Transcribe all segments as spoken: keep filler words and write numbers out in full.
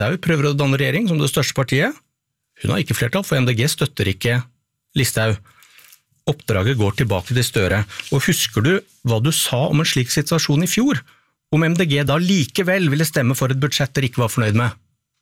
Listhaug prøver å danne regjering som det største partiet. Hun har ikke flertall, for M D G støtter ikke Listhaug. Oppdraget går tilbake til Støre. Og husker du hva du sa om en slik situasjon i fjor? Om M D G da likevel ville stemme for et budsjett dere ikke var fornøyd med?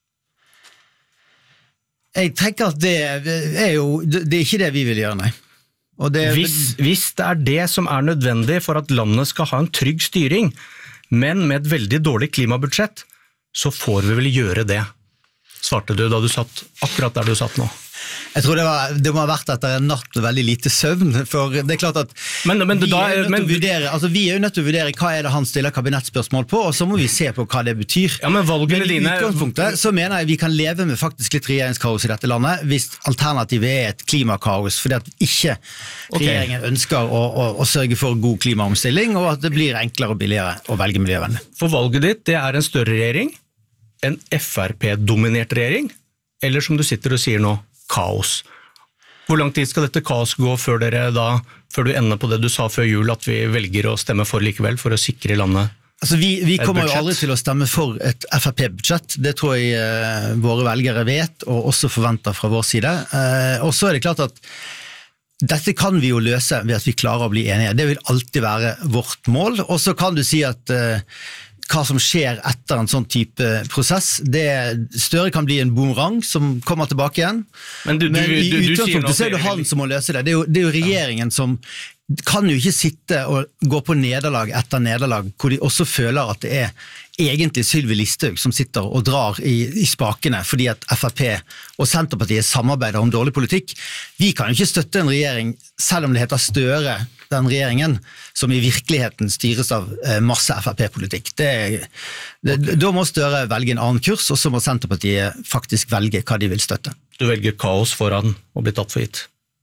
Jeg tenker at det er jo, det er ikke det vi vil gjøre, nei. Og det, hvis, hvis det er det som er nødvendig for at landet skal ha en trygg styring, men med et veldig dårlig klimabudsjett, så får vi vel gjøre det, svarte du da du satt akkurat der du satt nå. Jeg tror det, var, det må ha vært etter en natt med veldig lite søvn, for det er klart at men, men, vi, da, er men, vurdere, altså, vi er jo nødt til å vurdere hva er det han stiller kabinettspørsmål på, og så må vi se på hva det betyr. Ja, men valgene men i dine... utgangspunktet så mener jeg vi kan leve med faktisk litt regjeringskaos i dette landet, hvis alternativet er et klimakaos, fordi at ikke regjeringen okay. ønsker å, å, å sørge for god klimaomstilling, og at det blir enklere og billigere å velge miljøvennlig. For valget ditt, det er en større regjering, en F R P-dominert regjering, eller som du sitter og sier nå, kaos. Hvor lang tid skal dette kaos gå før dere da, før du ender på det du sa før jul, at vi velger å stemme for likevel, for å sikre landet? Altså vi, vi kommer jo aldri til å stemme for et F R P-budsjett, det tror jeg eh, våre velgere vet, og også forventer fra vår side. Eh, og så er det klart at dette kan vi jo løse ved at vi klarer å bli enige. Det vil alltid være vårt mål, og så kan du si at eh, hva som skjer etter en sånn type prosess, det Støre kan bli en boomerang som kommer tilbake igjen. Men, du, du, Men i du, du, utgangspunktet så er det han som må løse det. Det er jo, det er jo regjeringen ja. som kan jo ikke sitte og gå på nederlag etter nederlag, hvor de også føler at det er egentlig Sylvi Listhaug som sitter og drar i, i spakene, fordi at F R P og Senterpartiet samarbeider om dårlig politikk. Vi kan jo ikke støtte en regjering, selv om det heter Støre, den regjeringen som i virkeligheten styres av masse F R P-politikk. Det, det, da må Støre velge en annen kurs, og så må Senterpartiet faktisk velge hva de vil støtte. Du velger kaos foran å bli tatt for gitt.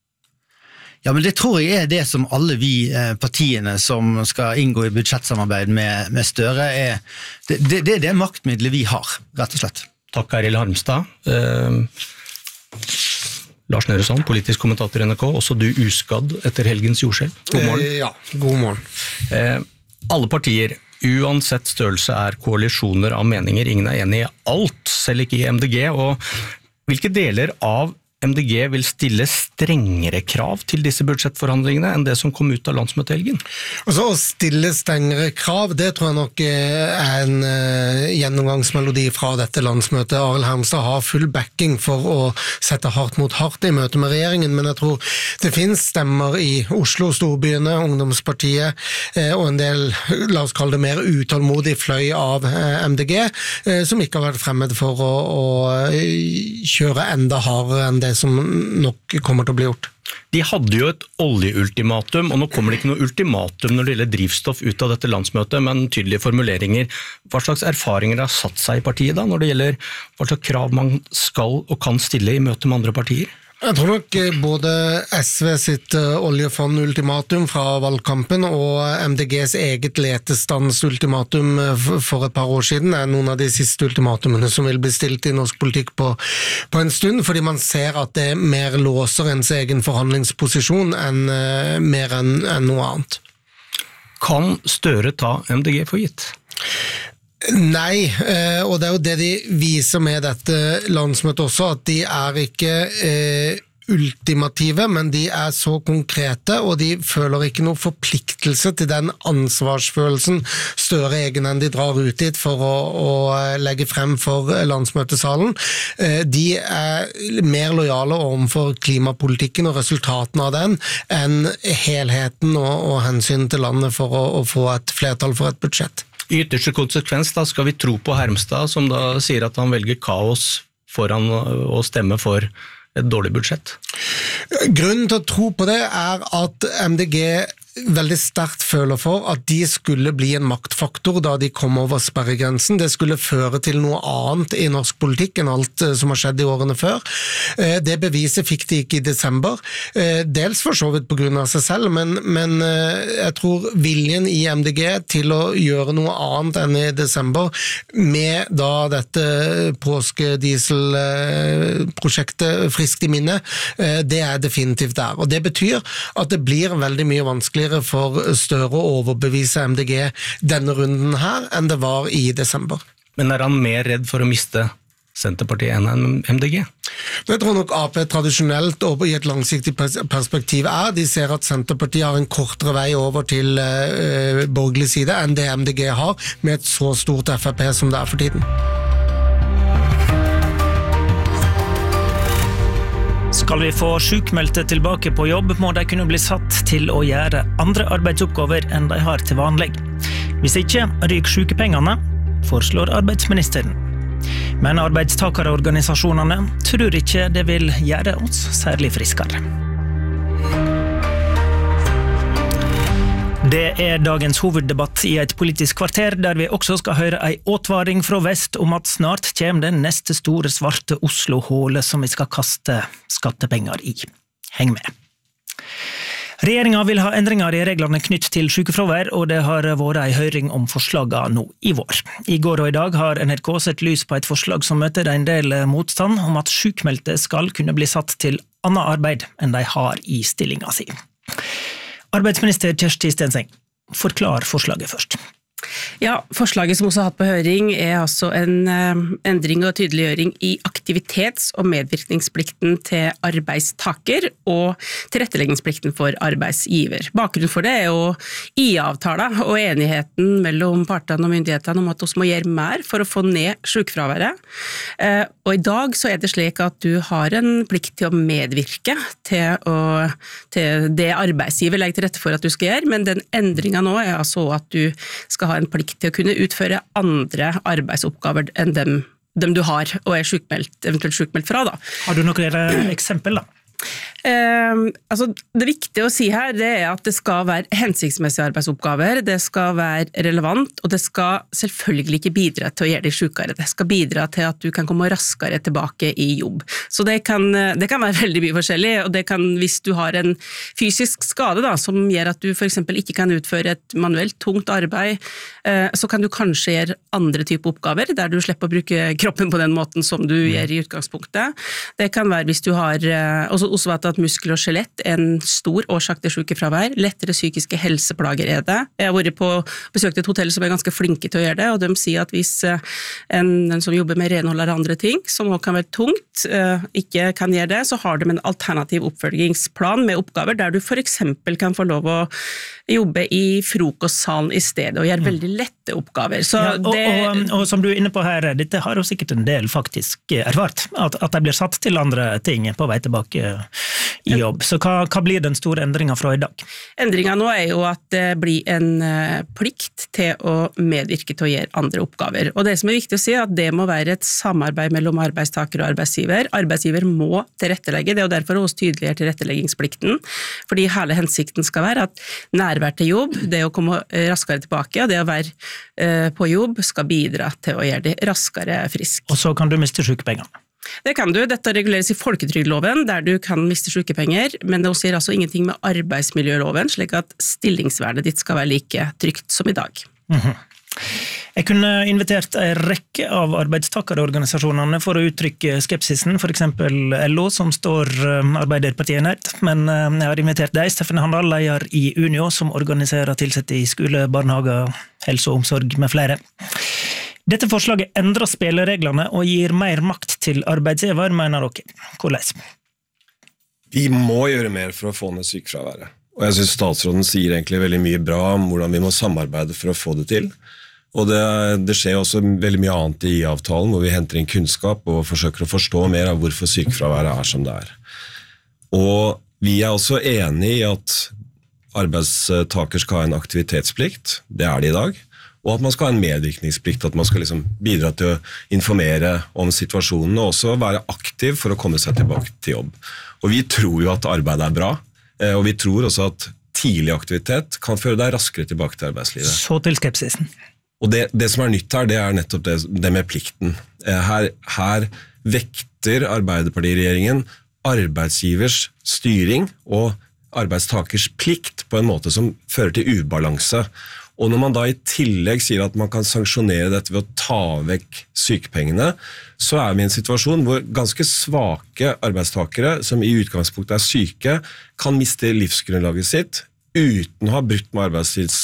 Ja, men det tror jeg er det som alle vi partiene som skal inngå i budsjettsamarbeid med, med Støre er, det, det, det er det maktmiddelet vi har, rett og slett. Takk, Arild Harmstad. Uh, Lars Nehru Sand, politisk kommentator i N R K, også du uskadd etter helgens jordskjelv. God morgen. Eh, ja, god morgen. Uh, alle partier, uansett størrelse, er koalisjoner av meninger. Ingen er enig i alt, selv ikke i M D G. Og hvilke deler av M D G vil stille strengere krav til disse budsjettforhandlingene enn det som kom ut av landsmøtehelgen? Altså, å stille strengere krav, det tror jeg nok er en uh, gjennomgangsmelodi fra dette landsmøtet. Arild Harmstad har full backing for å sette hardt mot hardt i møte med regjeringen, men jeg tror det finnes stemmer i Oslo, storbyene, ungdomspartiet uh, og en del, la oss kalle det mer utålmodig fløy av uh, M D G, uh, som ikke har vært fremmed for å, å kjøre enda hardere enn det som nok kommer til å bli gjort. De hadde jo et oljeultimatum, og nå kommer det ikke noe ultimatum når det gjelder drivstoff ut av dette landsmøtet, men tydelige formuleringer. Hva slags erfaringer har satt seg i partiet da, når det gjelder hva slags krav man skal og kan stille i møte med andre partier? Jeg tror nok både S V sitt oljefond-ultimatum fra valgkampen og M D G's eget letestandsultimatum for et par år siden er noen av de siste ultimatumene som vil bli stilt i norsk politikk på, på en stund, fordi man ser at det mer låser ens egen forhandlingsposisjon enn mer enn, enn noe annet. Kan Støre ta M D G for gitt? Nei, og det er jo det de viser med dette landsmøtet også, at de er ikke eh, ultimative, men de er så konkrete, og de føler ikke noe forpliktelse til den ansvarsfølelsen Støre egenhendig drar ut dit for å, å legge frem for landsmøtesalen. Eh, de er mer lojale overfor klimapolitikken og resultatene av den, enn helheten og, og hensyn til landet for å, å få et flertall for et budsjett. I ytterste konsekvens da skal vi tro på Harmstad, som da sier at han velger kaos foran å stemme for et dårlig budsjett. Grunnen til å tro på det er at M D G veldig sterkt føler for at de skulle bli en maktfaktor da de kom over sperregrensen. Det skulle føre til noe annet i norsk politikk enn alt som har skjedd i årene før. Det beviset fikk de ikke i desember, dels for så vidt på grunn av seg selv, men, men jeg tror viljen i M D G til å gjøre noe annet enn i desember, med da dette påskedieselprosjektet friskt i minne, det er definitivt der. Og det betyr at det blir veldig mye vanskeligere for Støre å overbevise M D G denne runden her enn det var i desember. Men er han mer redd for å miste Senterpartiet enn M D G? Jeg tror nok A P tradisjonelt og i et langsiktig perspektiv er, de ser at Senterpartiet har en kortere vei over til uh, borgerlig side enn det M D G har, med et så stort F P som det er for tiden. Skal vi få sykmeldte tilbake på jobb, må de kunne bli satt til å gjøre andre arbeidsoppgaver enn de har til vanlig. Hvis ikke, ryker sykepengene, foreslår arbeidsministeren. Men arbeidstakerorganisasjonene tror ikke det vil gjøre oss særlig friskere. Det er dagens hoveddebatt i et politisk kvarter, der vi også skal høre en åtvaring fra vest om at snart kommer den neste store svarte Oslo-hålet som vi skal kaste skattepenger i. Heng med! Regjeringen vil ha endringer i reglene knytt til sykefravær, og det har vært en høring om forslagene nå i vår. I går og i dag har N R K sett lys på et forslag som møter en del motstand om at sykmeldte skal kunne bli satt til annet arbeid enn de har i stillingen sin. Arbeidsminister Kjersti Stenseng, forklar forslaget først. Ja, forslaget som også har hatt på høring er altså en uh, endring og tydeliggjøring i aktivitets- og medvirkningsplikten til arbeidstaker og tilretteleggingsplikten for arbeidsgiver. Bakgrunnen for det er jo I A-avtalen og enigheten mellom partene og myndighetene om at vi må gjøre mer for å få ned sykefraværet. Uh, og i dag så er det slik at du har en plikt til å medvirke til, å, til det arbeidsgiver legger til rette for at du skal gjøre, men den endringen nå er altså at du skal ha en plikt til å kunne utføre andre arbeidsoppgaver enn dem, dem du har og er sykmeldt, eventuelt sykmeldt fra. Da. Har du noen eksempel da? Eh, altså, det viktige å si her det er at det skal være hensiktsmessige arbeidsoppgaver, det skal være relevant, og det skal selvfølgelig ikke bidra til å gjøre deg sykere. Det skal bidra til at du kan komme raskere tilbake i jobb. Så det kan, det kan være veldig mye forskjellig, og det kan, hvis du har en fysisk skade da, som gjør at du for eksempel ikke kan utføre et manuelt tungt arbeid, eh, så kan du kanskje gjøre andre typer oppgaver, der du slipper å bruke kroppen på den måten som du mm. gjør i utgangspunktet. Det kan være hvis du har, eh, også, også vet at muskel og skjelett er en stor årsak til sykefravær, lettere psykiske helseplager er det. Jeg har vært på besøkt et hotell som er ganske flinke til å gjøre det, og de sier at hvis en, en som jobber med renhold eller andre ting, som også kan være tungt, ikke kan gjøre det, så har de en alternativ oppfølgingsplan med oppgaver, der du for eksempel kan få lov å jobbe i frokostsalen i stedet, og gjøre veldig lette oppgaver. Så ja, og, det... og, og, og som du er inne på her, dette har jo sikkert en del faktisk erfart, at, at de blir satt til andre ting på vei tilbake i jobb. Så hva, hva blir den store endringen fra i dag? Endringen nå er jo at det blir en uh, plikt til å medvirke til å gjøre andre oppgaver. Og det som er viktig å si er at det må være et samarbeid mellom arbeidstaker og arbeidsgiver. Arbeidsgiver må tilrettelegge, det er jo derfor også tydeligere tilretteleggingsplikten, fordi hele hensikten skal være at nærvær til jobb, det å komme raskere tilbake, og det å være uh, på jobb skal bidra til å gjøre det raskere frisk. Og så kan du miste sykepengene. Det kan du. Dette reguleres i folketrygdloven, der du kan miste sykepenger, men det sier altså ingenting med arbeidsmiljøloven, slik at stillingsverdet ditt skal være like trygt som i dag. Mm-hmm. Jeg kunne invitert en rekke av arbeidstakerorganisasjonene for å uttrykke skepsisen, for eksempel L O, som står Arbeiderpartiet nært, men jeg har invitert deg, Steffen Handal, leder i Unio, som organiserer tilsette i skole, barnehager, helse og omsorg med flere. Dette forslaget endrer spillereglene og gir mer makt til arbeidsgiver, mener dere. Hvordan? Vi må gjøre mer for å få ned sykefraværet. Og jeg synes statsråden sier egentlig veldig mye bra om hvordan vi må samarbeide for å få det til. Og det, det skjer også veldig mye annet i avtalen, hvor vi henter inn kunnskap og forsøker å forstå mer av hvorfor sykefraværet er som det er. Og vi er også enige i at arbeidstaker skal ha en aktivitetsplikt, det er det i dag, og at man skal ha en medvirkningsplikt, at man skal liksom bidra til å informere om situasjonen, og også være aktiv for å komme seg tilbake til jobb. Og vi tror jo at arbeid er bra, og vi tror også at tidlig aktivitet kan føre deg raskere tilbake til arbeidslivet. Så til skepsisen. Og det, det som er nytt her, det er nettopp det, det med plikten. Her, her vekter Arbeiderparti-regjeringen arbeidsgivers styring og arbeidstakers plikt på en måte som fører til ubalanse. Og når man da i tillegg sier at man kan sanksjonere dette ved å ta vekk sykepengene, så er vi i en situasjon hvor ganske svake arbeidstakere, som i utgangspunktet er syke, kan miste livsgrunnlaget sitt uten å ha brutt med arbeidstids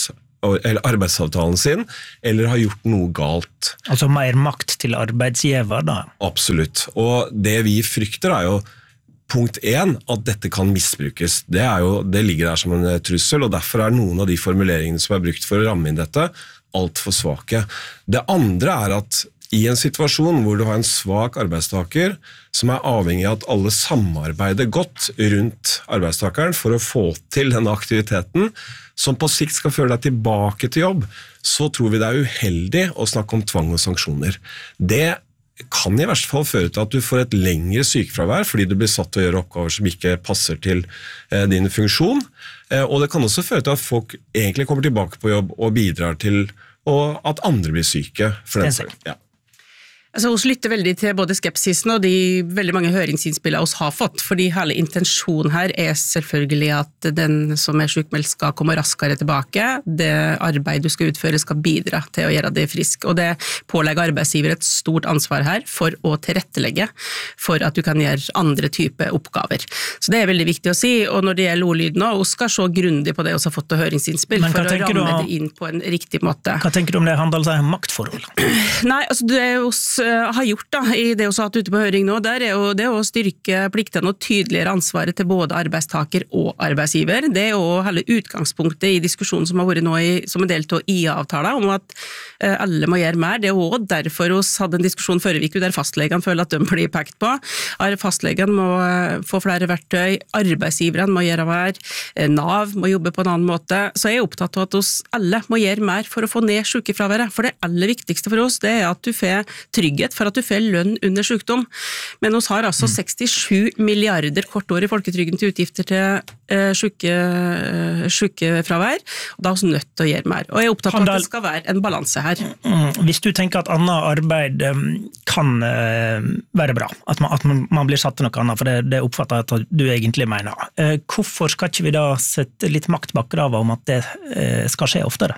eller arbeidsavtalen sin, eller har gjort noe galt. Altså mer makt til arbeidsgiver da? Absolutt, og det vi frykter er jo punkt én, at dette kan misbrukes. Det, er jo, det ligger der som en trussel, og derfor er noen av de formuleringene som er brukt for å ramme inn dette, alt for svake. Det andre er at i en situasjon hvor du har en svak arbeidstaker som er avhengig av at alle samarbeider godt rundt arbeidstakeren for å få til denne aktiviteten, som på sikt skal føre deg tilbake til jobb, så tror vi det er uheldig å snakke om tvang og sanksjoner. Det kan i verste fall føre til at du får et lengre sykefravær fordi du blir satt til å gjøre oppgaver som ikke passer til eh, din funksjon, eh, og det kan også føre til at folk egentlig kommer tilbake på jobb og bidrar til og at andre blir syke. For den siden. Ja. Altså, oss lytter veldig til både skepsisen og de veldig mange høringsinnspillene oss har fått, fordi hele intensjonen her er selvfølgelig at den som er sykmeldt skal komme raskere tilbake, det arbeid du skal utføre skal bidra til å gjøre det frisk, og det pålegger arbeidsgiver et stort ansvar her for å tilrettelegge for at du kan gjøre andre type oppgaver. Så det er veldig viktig å si, og når det gjelder ordlyden nå, oss skal se grundig på det oss har fått til høringsinnspill for å ramme det inn på en riktig måte. Hva tenker du om det handler om maktforhold? Nei, altså det er jo har gjort da, i det vi har hatt ute på høring nå, der er jo det å styrke pliktene og tydeligere ansvaret til både arbeidstaker og arbeidsgiver. Det er jo hele utgangspunktet i diskusjonen som har vært nå i, som en del av I A-avtalen, om at eh, alle må gjøre mer. Det er jo derfor vi hadde en diskusjon før uke der fastlegene føler at de blir pekt på. Fastlegene må få flere verktøy, arbeidsgiverne må gjøre mer, Nav må jobbe på en annen måte. Så jeg er opptatt av at oss alle må gjøre mer for å få ned sykefraværet. For det aller viktigste for oss, det er at du får trygghet for at du får lønn under sykdom. Men oss har altså sekstisju milliarder kort år i folketrygden til utgifter til uh, syke, uh, sykefravær, og da er vi nødt til å gjøre mer. Og jeg er opptatt av at det skal være en balanse her. Hvis du tenker at annet arbeid um, kan uh, være bra, at man, at man blir satt til noe annet, for det, det oppfatter jeg at du egentlig mener. Uh, hvorfor skal ikke vi da sette litt makt bak kravet om at det uh, skal skje oftere?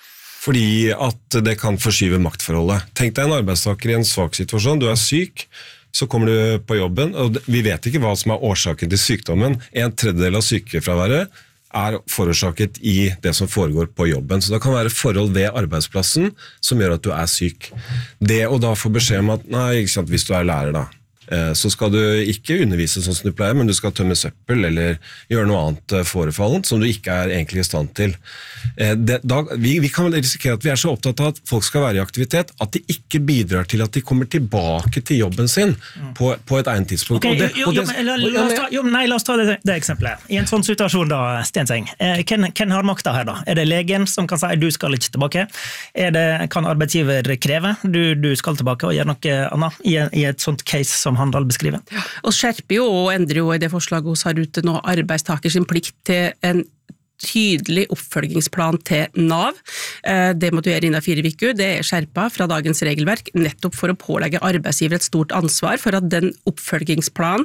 Fordi at det kan forskyve maktforholdet. Tenk deg en arbeidstaker i en svak situasjon, du er syk, så kommer du på jobben, og vi vet ikke hva som er årsaken til sykdommen. En tredjedel av sykefraværet er forårsaket i det som foregår på jobben. Så det kan være forhold ved arbeidsplassen som gjør at du er syk. Det å da få beskjed om at, nei, ikke sant, hvis du er lærer da, så skal du ikke undervise sånn som du pleier, men du skal tømme søppel eller gjøre noe annet forefallent som du ikke er egentlig i stand til. Det, da, vi, vi kan risikere at vi er så opptatt av at folk skal være i aktivitet, at de ikke bidrar til at de kommer tilbake til jobben sin på, på et egnet tidspunkt. Okay, og det, jo, og det, jo, la, la, oss ta, jo, nei, la oss ta det, det eksempelet. I en sånn situasjon da, Stenseng, eh, hvem, hvem har makta her da? Er det legen som kan si du skal ikke tilbake? Er det, kan arbeidsgiver kreve du, du skal tilbake og gjøre noe annet i, i et sånt case som Handal beskriver? Ja, og skjerper jo og endrer jo i det forslaget hos har ute nå arbeidstaker sin plikt til en tydelig oppfølgingsplan til Nav. Det må du gjøre innen fire uker. Det er skjerpet fra dagens regelverk, nettopp for å pålegge arbeidsgiver et stort ansvar for at den oppfølgingsplanen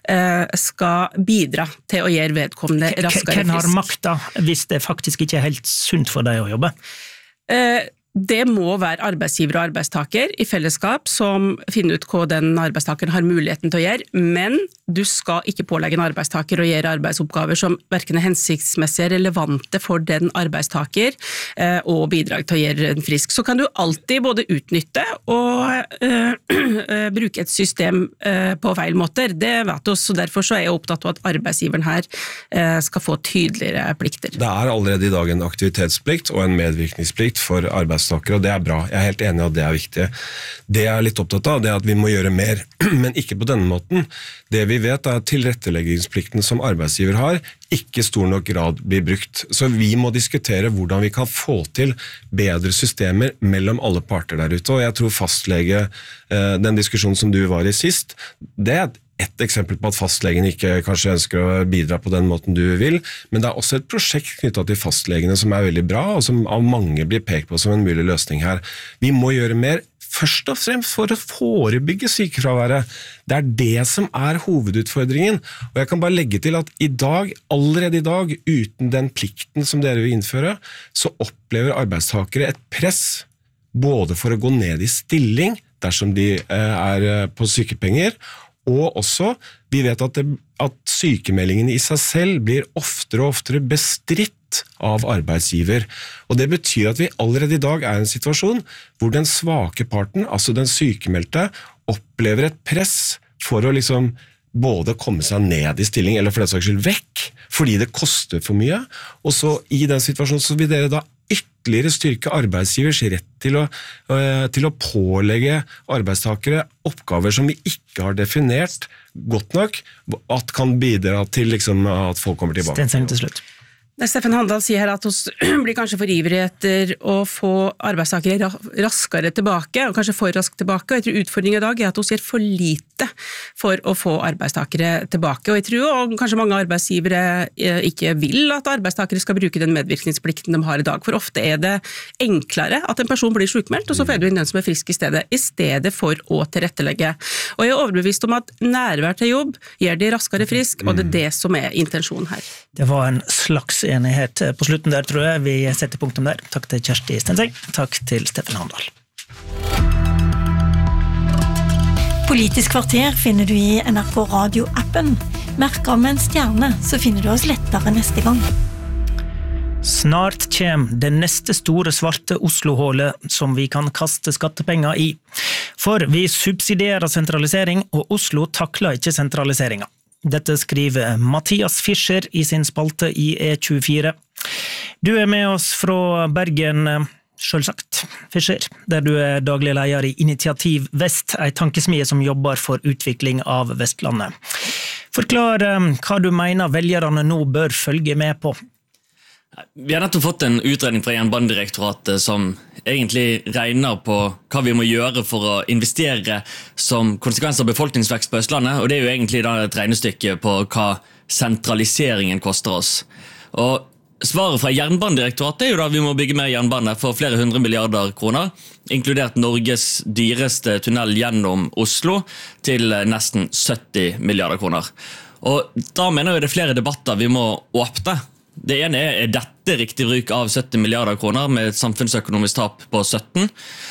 skal bidra til å gjøre vedkommende raskere frisk. Hvem har makta hvis det faktisk ikke er helt sunt for deg å jobbe? Det må være arbeidsgiver og arbeidstaker i fellesskap som finner ut hva den arbeidstakeren har muligheten til å gjøre, men du skal ikke pålegge en arbeidstaker å gjøre arbeidsoppgaver som hverken er hensiktsmessig relevante for den arbeidstaker og bidrag til å gjøre den frisk. Så kan du alltid både utnytte og uh, bruke et system uh, på feil måter. Det vet du, så derfor så er jeg opptatt av at arbeidsgiveren her uh, skal få tydeligere plikter. Det er allerede i dag en aktivitetsplikt og en medvirkningsplikt for arbeidstakere, og det er bra. Jeg er helt enig i at det er viktig. Det jeg er litt opptatt av, det er at vi må gjøre mer, men ikke på denne måten. Det vi vet er at tilretteleggingsplikten som arbeidsgiver har, ikke stor nok grad blir brukt. Så vi må diskutere hvordan vi kan få til bedre systemer mellom alle parter der ute, og jeg tror fastlege, den diskusjonen som du var i sist, det er et eksempel på at fastlegen ikke kanskje ønsker å bidra på den måten du vil, men det er også et prosjekt knyttet til fastlegene som er veldig bra, og som av mange blir pekt på som en mulig løsning her. Vi må gjøre mer, først og fremst for å forebygge sykefraværet. Det er det som er hovedutfordringen, og jeg kan bare legge til at i dag, allerede i dag, uten den plikten som dere vil innføre, så opplever arbeidstakere et press både for å gå ned i stilling dersom de er på sykepenger, Og også, vi vet at, det, at sykemeldingen i seg selv blir oftere og oftere bestridt av arbeidsgiver. Og det betyr at vi allerede i dag er i en situasjon hvor den svake parten, altså den sykemeldte, opplever et press for å liksom både komme seg ned i stilling, eller for den saks skyld vekk, fordi det koster for mye. Og så i den situasjonen så vil dere da ytterligere styrke arbeidsgivers rett til å, til å pålegge arbeidstakere oppgaver som vi ikke har definert godt nok, at kan bidra til liksom, at folk kommer tilbake. Stenseng til slutt. Steffen Handal sier her at hun blir kanskje for ivrig etter å få arbeidstakere raskere tilbake, og kanskje for raskt tilbake, og jeg tror utfordringen i dag er at hun sier for lite for å få arbeidstakere tilbake, og jeg tror og kanskje mange arbeidsgivere ikke vil at arbeidstakere skal bruke den medvirkningsplikten de har i dag, for ofte er det enklere at en person blir sykmeldt, og så får du inn den som er frisk i stedet, i stedet for å tilrettelegge. Og jeg er overbevist om at nærvær til jobb gjør de raskere frisk, og det er det som er intensjonen her. Det var en slags enighet på slutten der, tror jeg. Vi setter punktum der. Takk til Kjersti Stenseng. Takk til Steffen Handal. Politisk kvarter finner du i N R K Radio-appen. Merk av med en stjerne, så finner du oss lettere neste gang. Snart kommer det neste store svarte Oslo-hålet som vi kan kaste skattepenger i. For vi subsidierer sentralisering, og Oslo takler ikke sentraliseringen. Dette skriver Mathias Fischer i sin spalte i E tjuefire. Du er med oss fra Bergen, selvsagt, Fischer, der du er daglig leder i Initiativ Vest, en tankesmie som jobber for utvikling av Vestlandet. Forklar hva du mener velgerne nå bør følge med på. Vi har nettopp fått en utredning fra Jernbanedirektoratet som egentlig regner på hva vi må gjøre for å investere som konsekvens av befolkningsvekst på Østlandet, og det er jo egentlig da et regnestykke på hva sentraliseringen koster oss. Og svaret fra Jernbanedirektoratet er jo da vi må bygge mer jernbane for flere hundre milliarder kroner, inkludert Norges dyreste tunnel gjennom Oslo til nesten sytti milliarder kroner. Og da mener jeg det er flere debatter vi må åpne. Det ene er, er dette riktig bruk av sytti milliarder kroner med et samfunnsøkonomisk tap på sytten?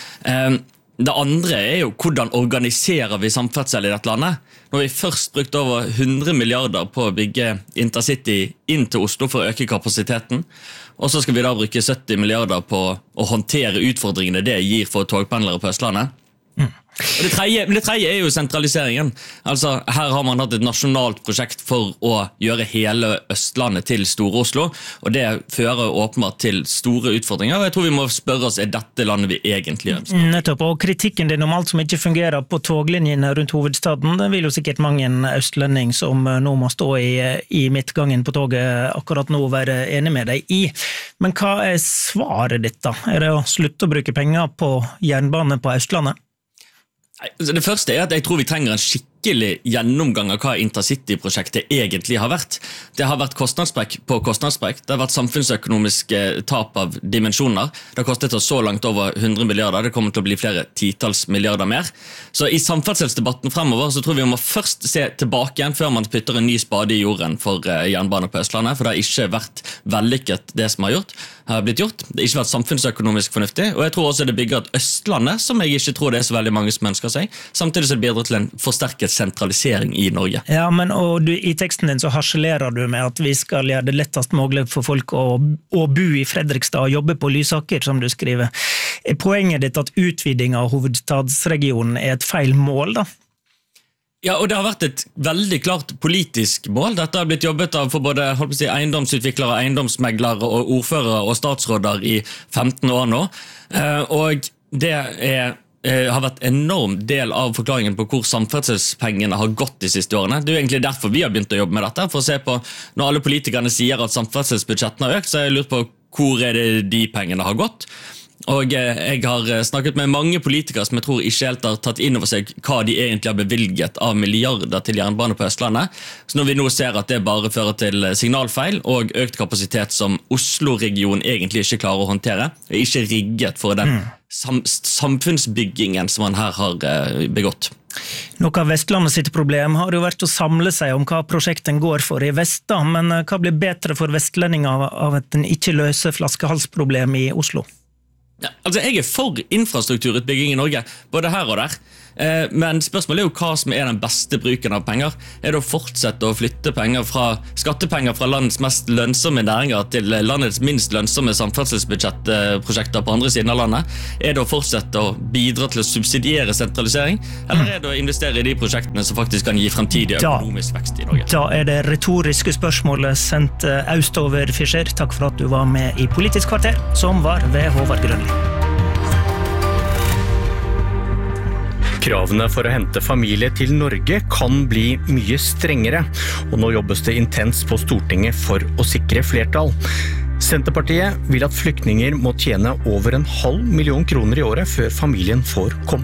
Det andre er jo hvordan organiserer vi samferdsel i dette landet? Når vi først brukt over hundre milliarder på å bygge Intercity inn til Oslo for å øke kapasiteten, og så skal vi da bruke sytti milliarder på å håndtere utfordringene det gir for togpendlere på Østlandet. Mm. Og det tredje, det tredje er jo sentraliseringen. Altså, her har man hatt et nasjonalt prosjekt for å gjøre hele Østlandet til Stor-Oslo, og det fører åpenbart til store utfordringer, og jeg tror vi må spørre oss, er dette landet vi egentlig ønsker? Nettopp, og kritikken din om alt som ikke fungerer på toglinjene rundt hovedstaden, det vil jo sikkert mange østlending som nå må stå i, i midtgangen på toget akkurat nå være enig med deg i. Men hva er svaret ditt da? Er det å slutte å bruke penger på jernbane på Østlandet? Det første er at jeg tror vi trenger en skikkelig gjennomgang av hva Intercity-prosjektet egentlig har vært. Det har vært kostnadssprekk på kostnadssprekk. Det har vært samfunnsøkonomisk tap av dimensjoner. Det har kostet oss så langt over hundre milliarder. Det kommer til å bli flere titals milliarder mer. Så i samferdselsdebatten fremover så tror vi vi må først se tilbake igjen før man putter en ny spade i jorden for jernbane på Østlandet, for det har ikke vært vellykket det som har gjort. har blitt gjort. Det har ikke vært samfunnsøkonomisk fornuftig, og jeg tror også det bygger et Østlandet, som jeg ikke tror det er så veldig mange som ønsker seg, samtidig så det bidrar til en forsterket sentralisering i Norge. Ja, men og du, i teksten din så harselerer du med at vi skal gjøre det lettest mulig for folk å, å bo i Fredrikstad og jobbe på Lysaker, som du skriver. Er poenget ditt at utviding av hovedstadsregionen er et feil mål da? Ja, og det har vært et veldig klart politisk mål. Dette har blitt jobbet av for både holdt på å si, eiendomsutviklere, eiendomsmeglere og ordførere og statsråder i femten år nå. Og det er, har vært en enorm del av forklaringen på hvor samferdselspengene har gått de siste årene. Det er jo egentlig derfor vi har begynt å jobbe med dette, for å se på, når alle politikerne sier at samferdselsbudsjettene har økt, så har jeg lurt på hvor er det de pengene har gått. Og jeg har snakket med mange politikere som jeg tror ikke helt har tatt inn over seg hva de egentlig har bevilget av milliarder til jernbane på Østlandet. Så når vi nå ser at det bare fører til signalfeil og økt kapasitet som Oslo-regionen egentlig ikke klarer å håndtere, er ikke rigget for den sam- samfunnsbyggingen som man her har begått. Noe av Vestlandet sitt problem har jo vært å samle seg om hva prosjekten går for i Vesta, men hva blir bedre for vestlendinger av at den ikke løser flaskehalsproblem i Oslo? Ja, altså jeg er for infrastrukturutbygging i Norge, både her og der. Men spørsmålet er jo hva som er den beste bruken av penger. Er det å fortsette å flytte penger fra skattepenger fra landets mest lønnsomme næringer til landets minst lønnsomme samferdselsbudsjettprosjekter på andre siden av landet? Er det å fortsette å bidra til å subsidiere sentralisering? Eller er det å investere i de prosjektene som faktisk kan gi fremtidig økonomisk vekst i Norge? Da er det retoriske spørsmålet sendt Austover Fischer. Takk for at du var med i Politisk kvarter, som var ved Håvard Grønli. Kravene for å hente familie til Norge kan bli mye strengere, og nå jobbes det intenst på Stortinget for å sikre flertall. Senterpartiet vil at flyktninger må tjene over en halv million kroner i året før familien får komme.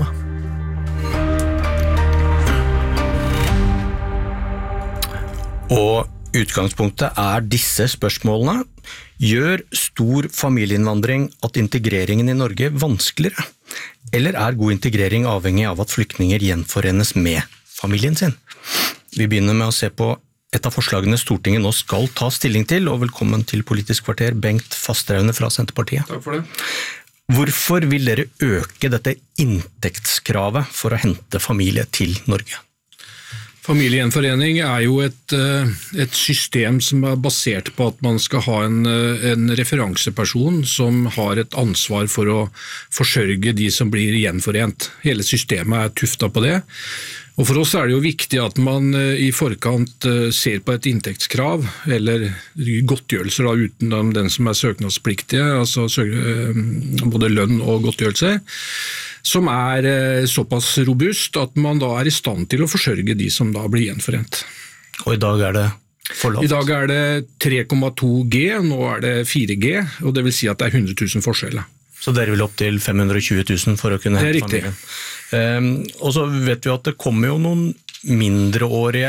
Og utgangspunktet er disse spørsmålene. Gjør stor familieinnvandring at integreringen i Norge vanskeligere? Eller er god integrering avhengig av at flyktninger gjenforenes med familien sin? Vi begynner med å se på et av forslagene Stortinget nå skal ta stilling til, og velkommen til Politisk kvarter, Bengt Fasteraune fra Senterpartiet. Takk for det. Hvorfor vil dere øke dette inntektskravet for å hente familie til Norge? Familiegjenforening er jo et, et system som er basert på at man skal ha en, en referanseperson som har et ansvar for å forsørge de som blir gjenforent. Hele systemet er tuftet på det. Og for oss er det jo viktig at man i forkant ser på et inntektskrav, eller godtgjørelser da, utenom den som er søknadspliktige, altså både lønn og godtgjørelser, som er såpass robust at man da er i stand til å forsørge de som da blir gjenforent. Og i dag er det for lavt? I dag er det tre komma to G, nå er det fire G, og det vil si at det er hundre tusen forskjeller. Så dere vil opp til fem hundre og tjue tusen for å kunne hente familien? Det er riktig. Um, og så vet vi at det kommer jo noen mindreårige,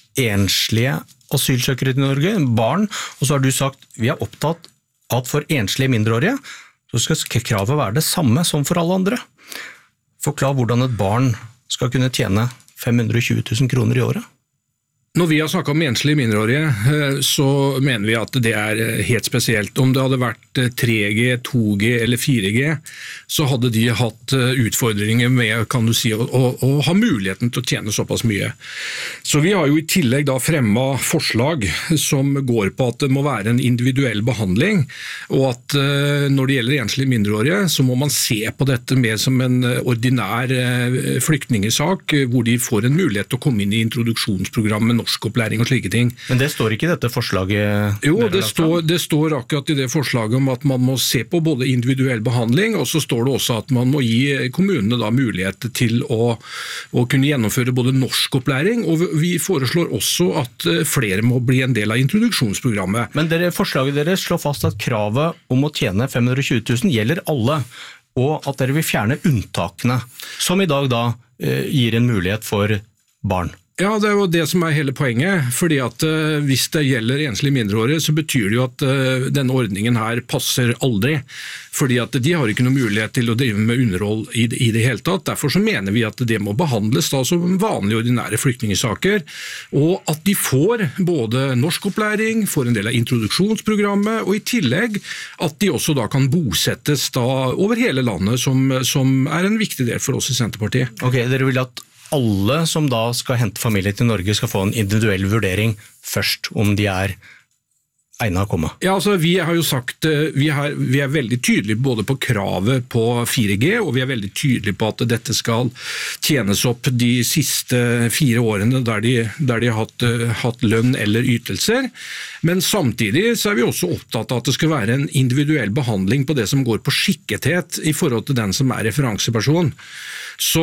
enslige asylsøkere til Norge, barn, og så har du sagt, vi er opptatt at for enslige mindreårige, så skal kravet være det samme som for alle andre. Forklar hvordan et barn skal kunne tjene fem hundre og tjue tusen kroner i året. Når vi har snakket om enslige mindreårige, så mener vi at det er helt spesielt. Om det hadde vært tre G, to G eller fire G, så hadde de hatt utfordringer med, kan du si, å, å, å ha muligheten til å tjene såpass mye. Så vi har jo i tillegg da fremmet forslag som går på at det må være en individuell behandling, og at når det gjelder enslige mindreårige, så må man se på dette mer som en ordinær flyktningesak, hvor de får en mulighet til å komme inn i introduksjonsprogrammet, norskopplæring og slike ting. Men det står ikke i dette forslaget? Jo, det står, det står akkurat i det forslaget om at man må se på både individuell behandling, og så står det også at man må gi kommunene da mulighet til å, å kunne gjennomføre både norskopplæring, og vi foreslår også at flere må bli en del av introduksjonsprogrammet. Men dere, forslaget deres slår fast at kravet om å tjene fem hundre og tjue tusen gjelder alle, og at dere vil fjerne unntakene, som i dag da eh, gir en mulighet for barn. Ja, det er jo det som er hele poenget, fordi at uh, hvis det gjelder enslige mindreårige, så betyr det jo at uh, denne ordningen her passer aldri, fordi at de har ikke noen mulighet til å drive med underhold i det, i det hele tatt. Derfor så mener vi at det må behandles da som vanlige ordinære flyktningsaker, og at de får både norskopplæring, får en del av introduksjonsprogrammet, og i tillegg at de også da kan bosettes da over hele landet, som, som er en viktig del for oss i Senterpartiet. Ok, dere vil at alle som da skal hente familie til Norge skal få en individuell vurdering først om de er egnet å komme? Ja, altså vi har jo sagt, vi, har, vi er veldig tydelige både på kravet på fire G, og vi er veldig tydelige på at dette skal tjenes opp de siste fire årene der de, der de har hatt, hatt lønn eller ytelser. Men samtidig så er vi også opptatt av at det skal være en individuell behandling på det som går på skikkethet i forhold til den som er referanseperson. Så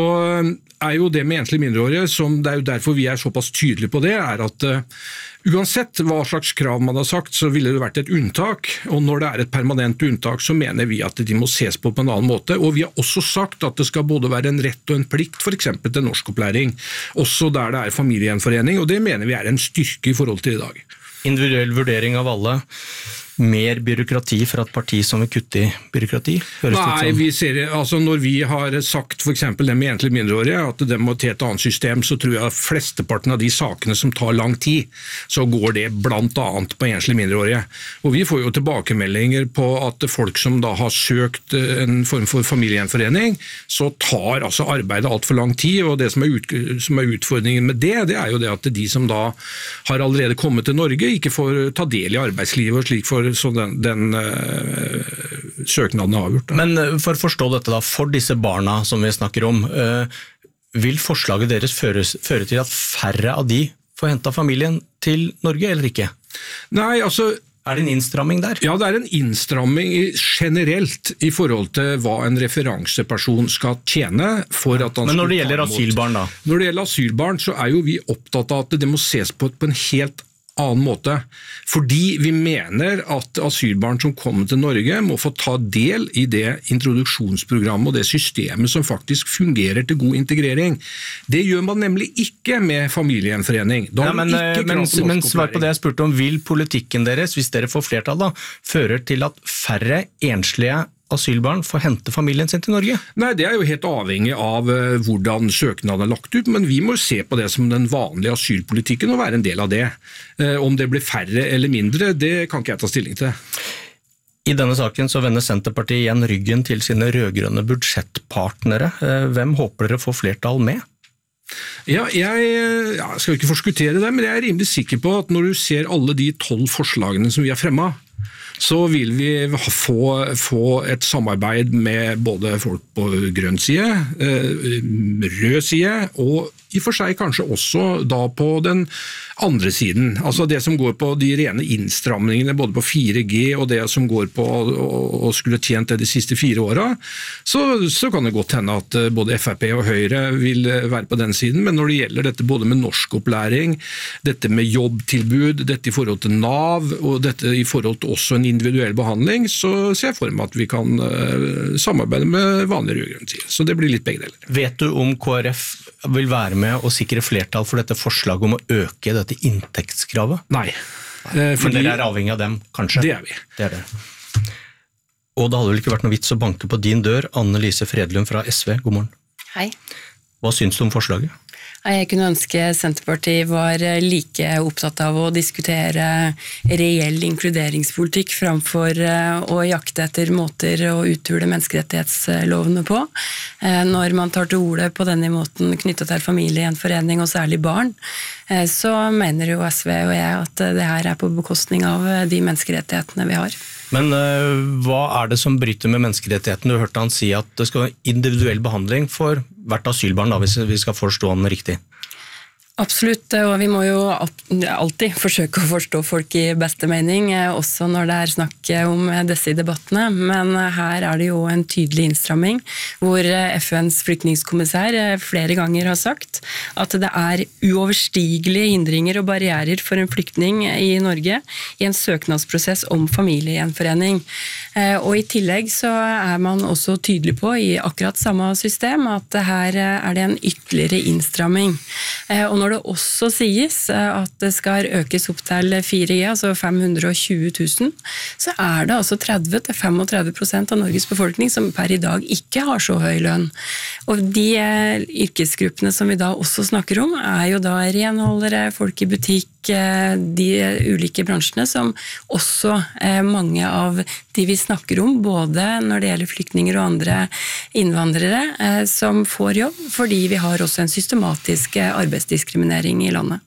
er jo det med enslige mindreårige, som det er jo derfor vi er såpass tydelige på det, er at uh, uansett hva slags krav man har sagt, så ville det vært et unntak, og når det er et permanent unntak, så mener vi at de må ses på på en annen måte, og vi har også sagt at det skal både være en rett og en plikt, for eksempel til norskopplæring, også der det er familiegjenforening, og det mener vi er en styrke i forhold til i dag. Individuell vurdering av alle. mer byråkrati for et parti som vil kutte i byråkrati? Nei, vi ser, altså når vi har sagt for eksempel det med enslige mindreårige, at de må til et annet system, så tror jeg flesteparten av de sakene som tar lang tid, så går det blant annet på enslige mindreårige. Og vi får jo tilbakemeldinger på at folk som da har søkt en form for familiegjenforening, så tar altså arbeidet alt for lang tid, og det som er, ut, som er utfordringen med det, det er jo det at de som da har allerede kommet til Norge, ikke får ta del i arbeidslivet og slik for så den, den uh, søknaden er avgjort. Da. Men for å forstå dette da, for disse barna som vi snakker om, uh, vil forslaget deres føre, føre til at færre av de får hentet familien til Norge, eller ikke? Nei, altså... Er det en innstramming der? Ja, det er en innstramming generelt i forhold til hva en referanseperson skal tjene for at han... Men når det gjelder asylbarn da? Når det gjelder asylbarn, så er jo vi opptatt av at det må ses på på en helt annen måte, fordi vi mener at asylbarn som kommer til Norge må få ta del i det introduksjonsprogrammet og det systemet som faktisk fungerer til god integrering. Det gjør man nemlig ikke med familiegjenforening. Ja, men men, men svar på det jeg spurte om, vil politikken deres, hvis dere får flertall da, føre til at færre enslige asylbarn får hente familien sin til Norge? Nei, det er jo helt avhengig av uh, hvordan søknaden er lagt ut, men vi må se på det som den vanlige asylpolitikken og være en del av det. Uh, om det blir færre eller mindre, det kan ikke jeg ta stilling til. I denne saken så vender Senterpartiet igjen ryggen til sine rødgrønne budsjettpartnere. Uh, hvem håper dere får flertall med? Ja, jeg, jeg skal ikke forskuttere det, men jeg er rimelig sikker på at når du ser alle de tolv forslagene som vi har fremmet, så vil vi få, få et samarbeid med både folk på grønn side, rød side, og i og for seg kanskje også da på den andre siden. Altså det som går på de rene innstramningene, både på fire G og det som går på å skulle tjent det de siste fire årene, så, så kan det godt hende at både F R P og Høyre vil være på den siden, men når det gjelder dette både med norskopplæring, dette med jobbtilbud, dette i forhold til Nav, og dette i forhold til også en individuell behandling, så ser jeg for meg at vi kan uh, samarbeide med vanlig rødgrønn side. Så det blir litt begge deler. Vet du om K R F vil være med å sikre flertall for dette forslaget om å øke dette inntektskravet? Nei. Eh, fordi, Men dere er avhengig av dem, kanskje? Det er vi. Det er det. Og det hadde vel ikke vært noe vits å banke på din dør. Anne Lise Fredlund fra S V, god morgen. Hei. Hva syns du om forslaget? Jeg kunne ønske Senterpartiet var like opptatt av å diskutere reell inkluderingspolitikk framfor å jakte etter måter å uthule menneskerettighetslovene på. Når man tar til orde på denne måten knyttet til familiegjenforening og særlig barn, så mener jo S V og jeg at det her er på bekostning av de menneskerettighetene vi har. Men uh, hva er det som bryter med menneskerettighetene? Du hørte han si at det skal være individuell behandling for hvert asylbarn, da, hvis vi skal forstå han riktig. Absolutt, og vi må jo alltid forsøke å forstå folk i beste mening, også når det er snakk om disse debattene, men her er det jo en tydelig innstramming, hvor F N's flyktningskommissær flere ganger har sagt at det er uoverstigelige hindringer og barrierer for en flyktning i Norge i en søknadsprosess om familiegjenforening. Og i tillegg så er man også tydelig på i akkurat samme system at her er det en ytterligere innstramming. Og når det også sies at det skal økes opp til fire G, altså fem hundre og tjue tusen, så er det altså tretti til femogtredve prosent av Norges befolkning som per i dag ikke har så høy lønn. Og de yrkesgruppene som vi da også snakker om, er jo da renholdere, folk i butikk, de ulike bransjene som også mange av de vi snakker om, både når det gjelder flyktninger og andre innvandrere, som får jobb, fordi vi har også en systematisk arbeidsdiskriminering i landet.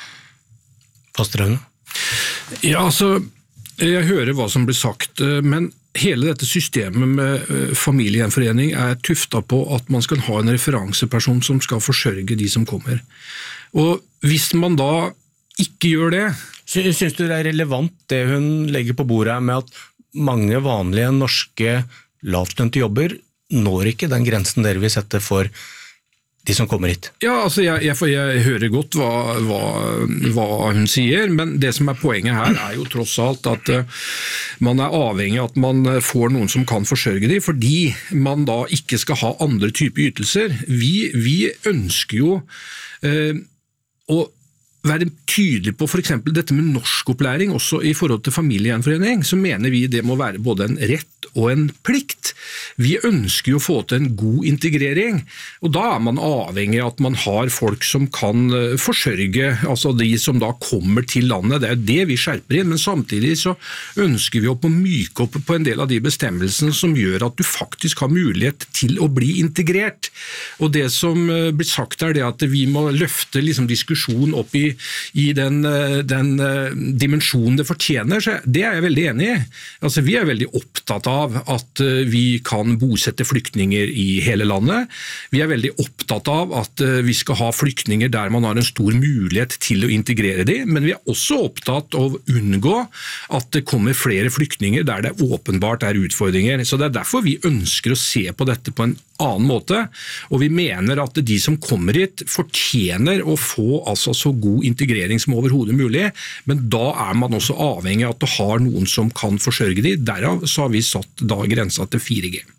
Fasterøyne? Ja, altså, jeg hører hva som blir sagt, men hele dette systemet med familiegjenforening er tuftet på at man skal ha en referanseperson som skal forsørge de som kommer. Og hvis man da ikke gjør det... Syns du det er relevant det hun legger på bordet med at mange vanlige norske lavtlønte jobber når ikke den grensen dere vil sette for de som kommer hit? Ja, altså jeg, jeg, jeg hører godt hva, hva, hva hun sier, men det som er poenget her er jo tross alt at uh, man er avhengig av at man får noen som kan forsørge dem, fordi man da ikke skal ha andre typer ytelser. Vi, vi ønsker jo uh, å være tydelig på for eksempel dette med norskopplæring, også i forhold til familiegjenforening, så mener vi det må være både en rett og en plikt. Vi ønsker jo å få til en god integrering, og da er man avhengig av at man har folk som kan forsørge, altså de som da kommer til landet. Det er det vi skjerper inn, men samtidig så ønsker vi å myke opp på en del av de bestemmelsene som gjør at du faktisk har mulighet til å bli integrert. Og det som blir sagt er det at vi må løfte liksom diskusjonen opp i i den, den dimensjonen det fortjener, så det er jeg veldig enig i. Altså, vi er veldig opptatt av at vi kan bosette flyktninger i hele landet. Vi er veldig opptatt av at vi skal ha flyktninger der man har en stor mulighet til å integrere dem, men vi er også opptatt av å unngå at det kommer flere flyktninger der det åpenbart er utfordringer. Så det er derfor vi ønsker å se på dette på en annen måte, og vi mener at de som kommer hit fortjener å få altså så god integrering som overhodet mulig, men da er man også avhengig av at du har noen som kan forsørge dem. Derav så har vi satt da grensa til fire G.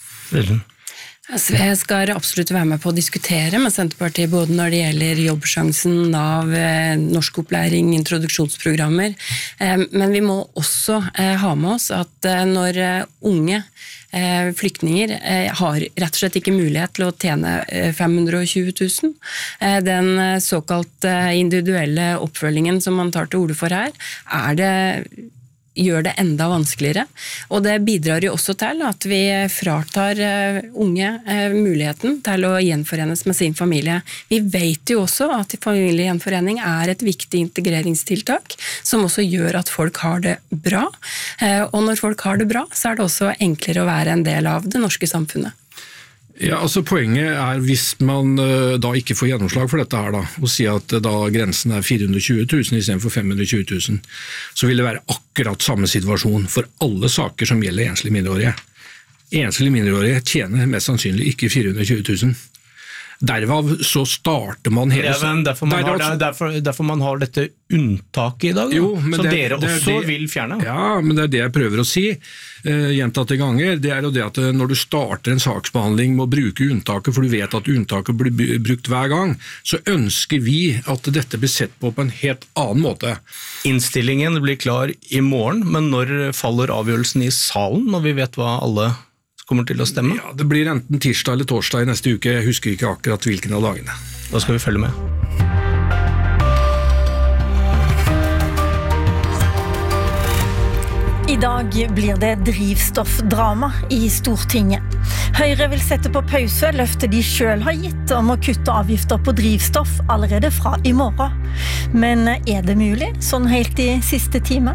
Altså, jeg skal absolutt være med på å diskutere med Senterpartiet både når det gjelder jobbsjansen, Nav, norskopplæring, introduksjonsprogrammer, men vi må også ha med oss at når unge flyktninger har rett og slett ikke mulighet til å tjene fem hundre og tjue tusen. Den såkalt individuelle oppfølgingen som man tar til orde for her, er det gjør det enda vanskeligere, og det bidrar jo også til at vi fratar unge muligheten til å gjenforenes med sin familie. Vi vet jo også at familiegjenforening er et viktig integreringstiltak, som også gjør at folk har det bra, og når folk har det bra, så er det også enklere å være en del av det norske samfunnet. Ja, altså Poenget er hvis man uh, da ikke får gjennomslag for dette her da, og sier at uh, da grensen er fire hundre og tjue tusen i stedet for fem hundre og tjue tusen, så vil det være akkurat samme situasjon for alle saker som gjelder enslige mindreårige. Enslige mindreårige tjener mest sannsynlig ikke fire hundre og tjue tusen. Dervav så starter man hele... Ja, men derfor, man har, det, derfor, derfor man har dette unntaket i dag, jo, så det, dere det, også det, vil fjerne. Ja, men det er det jeg prøver å si uh, gjentatte ganger. Det er jo det at når du starter en saksbehandling med å bruke unntaket, for du vet at unntaket blir brukt hver gang, så ønsker vi at dette blir sett på på en helt annen måte. Innstillingen blir klar i morgen, men når faller avgjørelsen i salen, når vi vet hva alle kommer til å stemme? Ja, det blir enten tirsdag eller torsdag i neste uke. Jeg husker ikke akkurat hvilken av dagene. Da skal vi følge med. I dag blir det drivstoffdrama i Stortinget. Høyre vil sette på pause løftet de selv har gitt om å kutte avgifter på drivstoff allerede fra i morgen. Men er det mulig, sånn helt i siste time?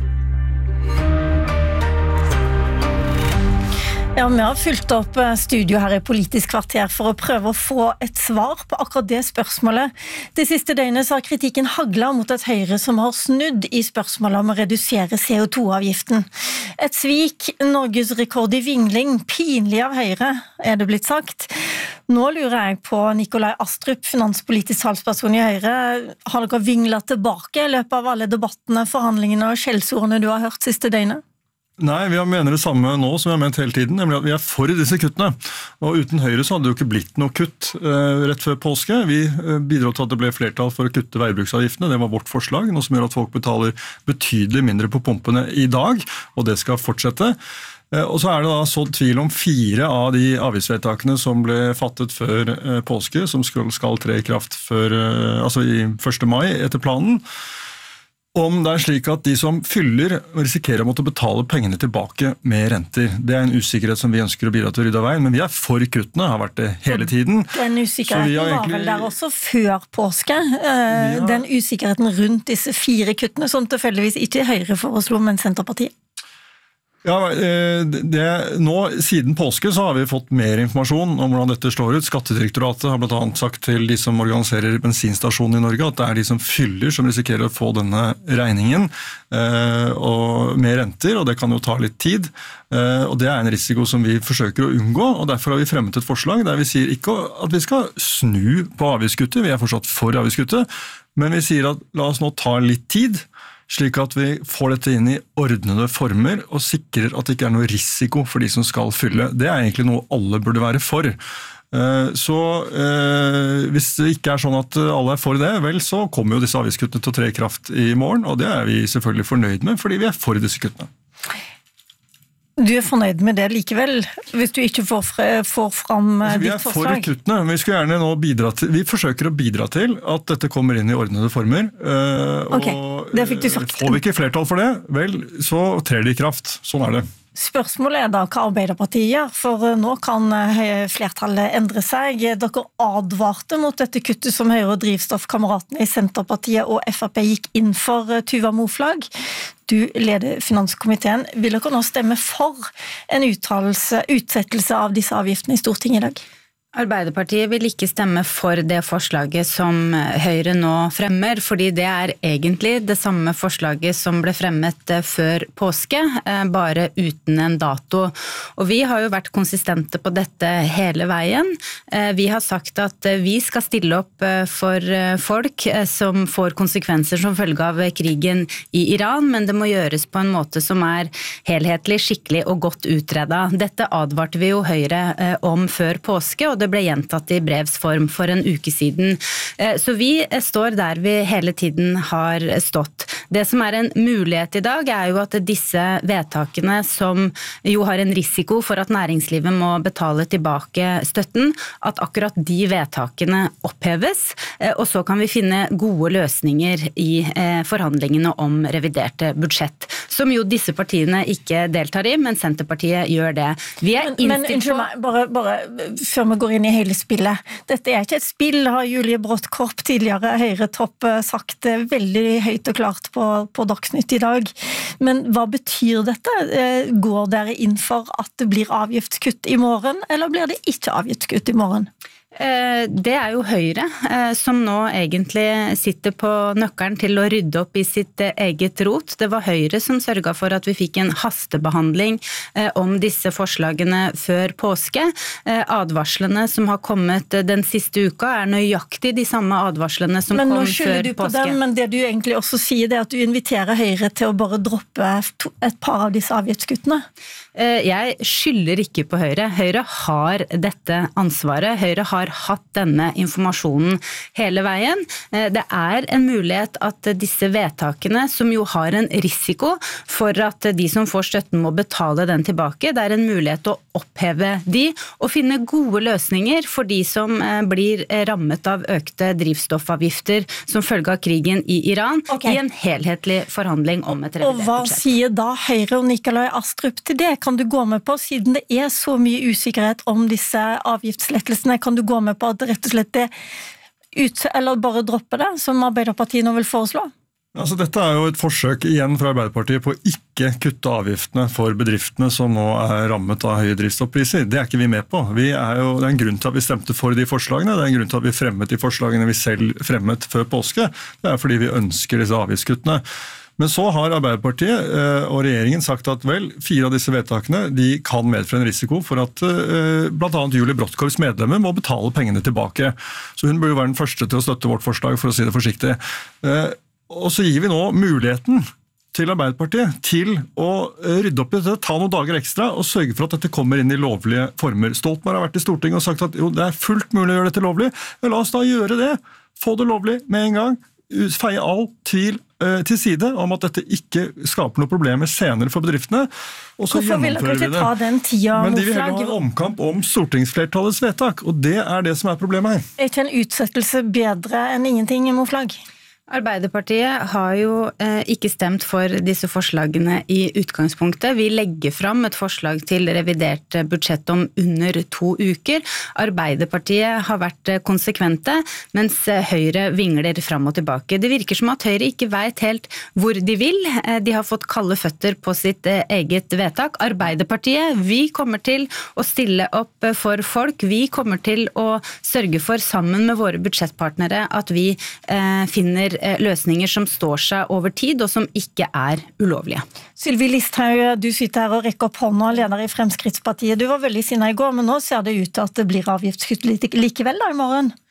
Ja, vi har fulgt opp studio her i Politisk kvarter for å prøve å få et svar på akkurat det spørsmålet. Det siste døgnet så har kritikken haglet mot et Høyre som har snudd i spørsmålet om å redusere C O to avgiften. Et svik, Norges rekord i vingling, pinlig av Høyre, er det blitt sagt. Nå lurer jeg på Nikolai Astrup, finanspolitisk talsperson i Høyre. Har dere vinglet tilbake i løpet av alle debattene, forhandlingene og skjellsordene du har hørt siste døgnet? Nei, vi mener det samme nå som vi har ment hele tiden, nemlig at vi er for disse kuttene. Og uten Høyre så hadde det jo ikke blitt noe kutt eh, rett før påske. Vi eh, bidro til at det ble flertall for å kutte veibruksavgiftene. Det var vårt forslag, noe som gjør at folk betaler betydelig mindre på pumpene i dag, og det skal fortsette. Eh, og så er det da sådd tvil om fire av de avgiftsvedtakene som ble fattet før eh, påske, som skal, skal tre i kraft før, eh, altså i første mai etter planen. Om det er slik at de som fyller risikerer å måtte betale pengene tilbake med renter. Det er en usikkerhet som vi ønsker å bidra til å rydde av veien, men vi er for kuttene, har vært det hele tiden. Den usikkerheten var egentlig... vel der også før påske. Ja. Den usikkerheten rundt disse fire kuttene, som tilfeldigvis ikke Høyre foreslo, men Senterpartiet. Ja, det, nå siden påske så har vi fått mer informasjon om hvordan dette slår ut. Skattedirektoratet har blant annet sagt til de som organiserer bensinstasjonen i Norge at det er de som fyller som risikerer å få denne regningen og med renter, og det kan jo ta litt tid. Og det er en risiko som vi forsøker å unngå, og derfor har vi fremmet et forslag der vi sier ikke at vi skal snu på avgiftskuttet, vi er fortsatt for avgiftskuttet, men vi sier at la oss nå ta litt tid, slik at vi får dette inn i ordnede former og sikrer at det ikke er noe risiko for de som skal fylle. Det er egentlig noe alle burde være for. Så hvis det ikke er sånn at alle er for det, vel så kommer jo disse avgiftskuttene til å tre i kraft i morgen, og det er vi selvfølgelig fornøyd med, fordi vi er for disse kuttene. Du er fornøyd med det likevel, hvis du ikke får, får fram ditt forslag? Vi er for kuttene, men vi, skal gjerne nå bidra til, vi forsøker å bidra til at dette kommer inn i ordnede former. Og ok, det fikk du sagt. Får vi ikke flertall for det, vel, så trer det i kraft. Sånn er det. Spørsmålet er da hva Arbeiderpartiet gjør, for nå kan flertallet endre seg. Dere advarte mot dette kuttet som Høyre og drivstoffkameratene i Senterpartiet og F R P gikk inn for, Tuva Moflag. Du leder finanskomiteen. Vil dere nå stemme for en utsettelse av disse avgiftene i Stortinget i dag? Arbeiderpartiet vil ikke stemme for det forslaget som Høyre nå fremmer, fordi det er egentlig det samme forslaget som ble fremmet før påske, bare uten en dato. Og vi har jo vært konsistente på dette hele veien. Vi har sagt at vi skal stille opp for folk som får konsekvenser som følge av krigen i Iran, men det må gjøres på en måte som er helhetlig, skikkelig og godt utredet. Dette advarte vi jo Høyre om før påske, og det ble gjentatt i brevsform for en uke siden. Så vi står der vi hele tiden har stått. Det som er en mulighet i dag er jo at disse vedtakene som jo har en risiko for at næringslivet må betale tilbake støtten, at akkurat de vedtakene oppheves, og så kan vi finne gode løsninger i forhandlingene om reviderte budsjett, som jo disse partiene ikke deltar i, men Senterpartiet gjør det. Vi er innstilt men, men unnskyld meg, bare, bare før vi går inn i hele spillet. Dette er ikke et spill, har Julie Bråttkorp, tidligere Høyre-topp, sagt veldig høyt og klart på, på Dagsnytt i dag. Men hva betyr dette? Går dere inn for at det blir avgiftskutt i morgen, eller blir det ikke avgiftskutt i morgen? Det er jo Høyre som nå egentlig sitter på nøkkelen til å rydde opp i sitt eget rot. Det var Høyre som sørget for at vi fikk en hastebehandling om disse forslagene før påske. Advarslene som har kommet den siste uka er nøyaktig de samme advarslene som kom før påske. Men nå skylder du på dem, men det du egentlig også sier det er at du inviterer Høyre til å bare droppe et par av disse avgiftskuttene. Jeg skylder ikke på Høyre. Høyre har dette ansvaret. Høyre har hatt denne informasjonen hele veien. Det er en mulighet at disse vedtakene, som jo har en risiko for at de som får støtten må betale den tilbake, det er en mulighet å oppheve de og finne gode løsninger for de som blir rammet av økte drivstoffavgifter som følge av krigen i Iran, okay. I en helhetlig forhandling om et revidert budsjett. Og hva sier da Høyre og Nikolai Astrup til det? Kan du gå med på, siden det er så mye usikkerhet om disse avgiftslettelsene, kan du gå med på at rett og slett det ut, eller bare droppe det, som Arbeiderpartiet nå vil foreslå? Altså, dette er jo et forsøk igjen fra Arbeiderpartiet på å ikke kutte avgiftene for bedriftene som nå er rammet av høye drivstoffpriser. Det er ikke vi med på. Vi er jo, det er en grunn til at vi stemte for de forslagene, det er en grunn til at vi fremmet de forslagene vi selv fremmet før påske. Det er fordi vi ønsker disse avgiftskuttene. Men så har Arbeiderpartiet og regjeringen sagt at vel, fire av disse vedtakene de kan medføre en risiko for at blant annet Julie Bråttkorps medlemmer må betale pengene tilbake. Så hun burde jo være den første til å støtte vårt forslag, for å si det forsiktig. Og så gir vi nå muligheten til Arbeiderpartiet til å rydde opp i dette, ta noen dager ekstra og sørge for at dette kommer inn i lovlige former. Stoltenberg har vært i Stortinget og sagt at jo, det er fullt mulig å gjøre dette lovlig. Men la oss da gjøre det. Få det lovlig med en gang. Feie all tvil til side om at dette ikke skaper noen problemer senere for bedriftene, og så Hvorfor gjennomfører vi det. Ta den tida, Men de vil heller ha en omkamp om stortingsflertallets vedtak, og det er det som er problemet her. Er ikke en utsettelse bedre enn ingenting, Moflag? Arbeiderpartiet har jo eh, ikke stemt for disse forslagene i utgangspunktet. Vi legger fram et forslag til revidert budsjett om under to uker. Arbeiderpartiet har vært konsekvente, mens Høyre vingler fram og tilbake. Det virker som at Høyre ikke vet helt hvor de vil. De har fått kalde føtter på sitt eget vedtak. Arbeiderpartiet, vi kommer til å stille opp for folk. Vi kommer til å sørge for, sammen med våre budsjettpartnere, at vi eh, finner løsninger som står seg over tid, og som ikke er ulovlige. Sylvi Listhaug, du sitter her og rekker opp hånda, leder i Fremskrittspartiet. Du var veldig sinna i går, men nå ser det ut til at det blir avgiftskutt likevel da i morgen.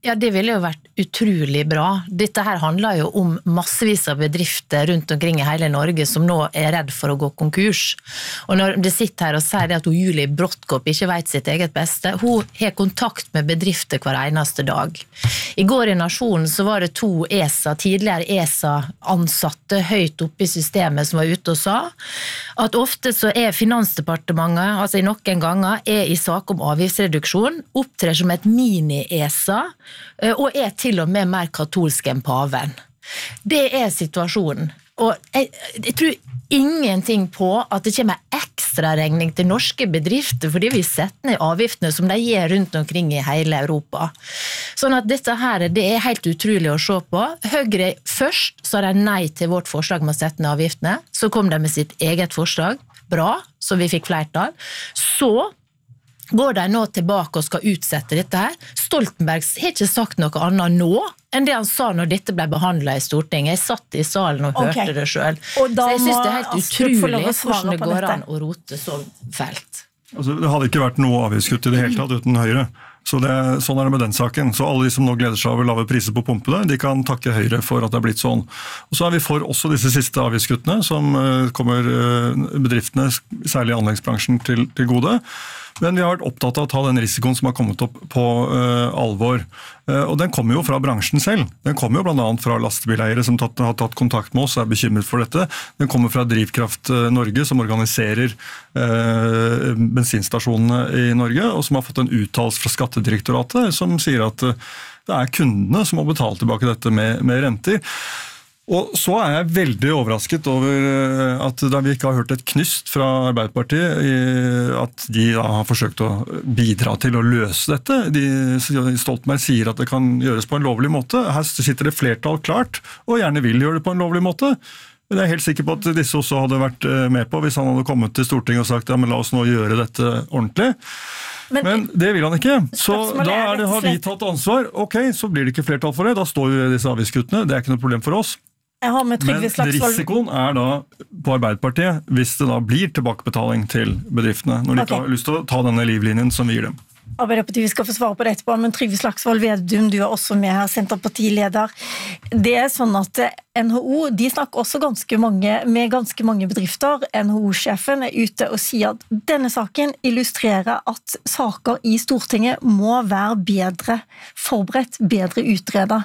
Ja, det ville jo vært utrolig bra. Dette her handler jo om massevis av bedrifter rundt omkring i hele Norge som nå er redd for å gå konkurs. Og når det sitter her og sier det at hun Julie Brodtkorp ikke vet sitt eget beste, hun har kontakt med bedrifter hver eneste dag. I går i Nasjonen så var det to ESA, tidligere ESA-ansatte høyt oppe i systemet som var ute og sa at ofte så er Finansdepartementet, altså i noen ganger, er i sak om avgiftsreduksjon, opptrer som et mini-ESA, og er til og med mer katolsk enn paven. Det er situasjonen. Og jeg, jeg tror ingenting på at det kommer ekstra regning til norske bedrifter fordi vi setter ned avgiftene som de gjør rundt omkring i hele Europa. Sånn at dette her, det er helt utrolig å se på. Høyre først sa de nei til vårt forslag med å sette ned avgiftene, så kom de med sitt eget forslag, bra, så vi fikk flertall. Så går de nå tilbake og skal utsette dette her. Stoltenberg har ikke sagt noe annet nå enn det han sa når dette ble behandlet i Stortinget. Jeg satt i salen og hørte okay. det selv. Så jeg synes det er helt utrolig hvordan det går an å rote så fælt. Altså, det hadde ikke vært noe avgiftskutt i det hele tatt uten Høyre. Så det, sånn er det med den saken. Så alle de som nå gleder seg over lave priser på pumpene, de kan takke Høyre for at det er blitt sånn. Og så er vi for også disse siste avgiftskuttene, som kommer bedriftene, særlig anleggsbransjen, til, til gode. Men vi har vært opptatt av å ta den risikoen som har kommet opp på uh, alvor. Uh, og den kommer jo fra bransjen selv. Den kommer jo blant annet fra lastebileiere som tatt, har tatt kontakt med oss og er bekymret for dette. Den kommer fra Drivkraft Norge, som organiserer uh, bensinstasjonene i Norge, og som har fått en uttalelse fra Skattedirektoratet, som sier at uh, det er kundene som må betale tilbake dette med, med renter. Og så er jeg veldig overrasket over at da vi ikke har hørt et knyst fra Arbeiderpartiet, at de da har forsøkt å bidra til å løse dette. De, Stoltenberg sier at det kan gjøres på en lovlig måte. Her sitter det flertall klart, og gjerne vil gjøre det på en lovlig måte. Men jeg er helt sikker på at disse også hadde vært med på hvis han hadde kommet til Stortinget og sagt ja, men la oss nå gjøre dette ordentlig. Men, men det vil han ikke, så da er det, har vi tatt ansvar. Ok, så blir det ikke flertall for det, da står jo disse avgiftskuttene, det er ikke noe problem for oss. Men risikoen er da på Arbeiderpartiet hvis det da blir tilbakebetaling til bedriftene, når de okay. ikke har lyst til å ta denne livlinjen som vi gir dem. Arbeiderpartiet, vi skal få svare på det etterpå, men Trygve Slagsvold Vedum, du er også med her, Senterpartileder. Det er sånn at N H O, de snakker også ganske mange, med ganske mange bedrifter. N H O-sjefen er ute og sier at denne saken illustrerer at saker i Stortinget må være bedre forberedt, bedre utredet.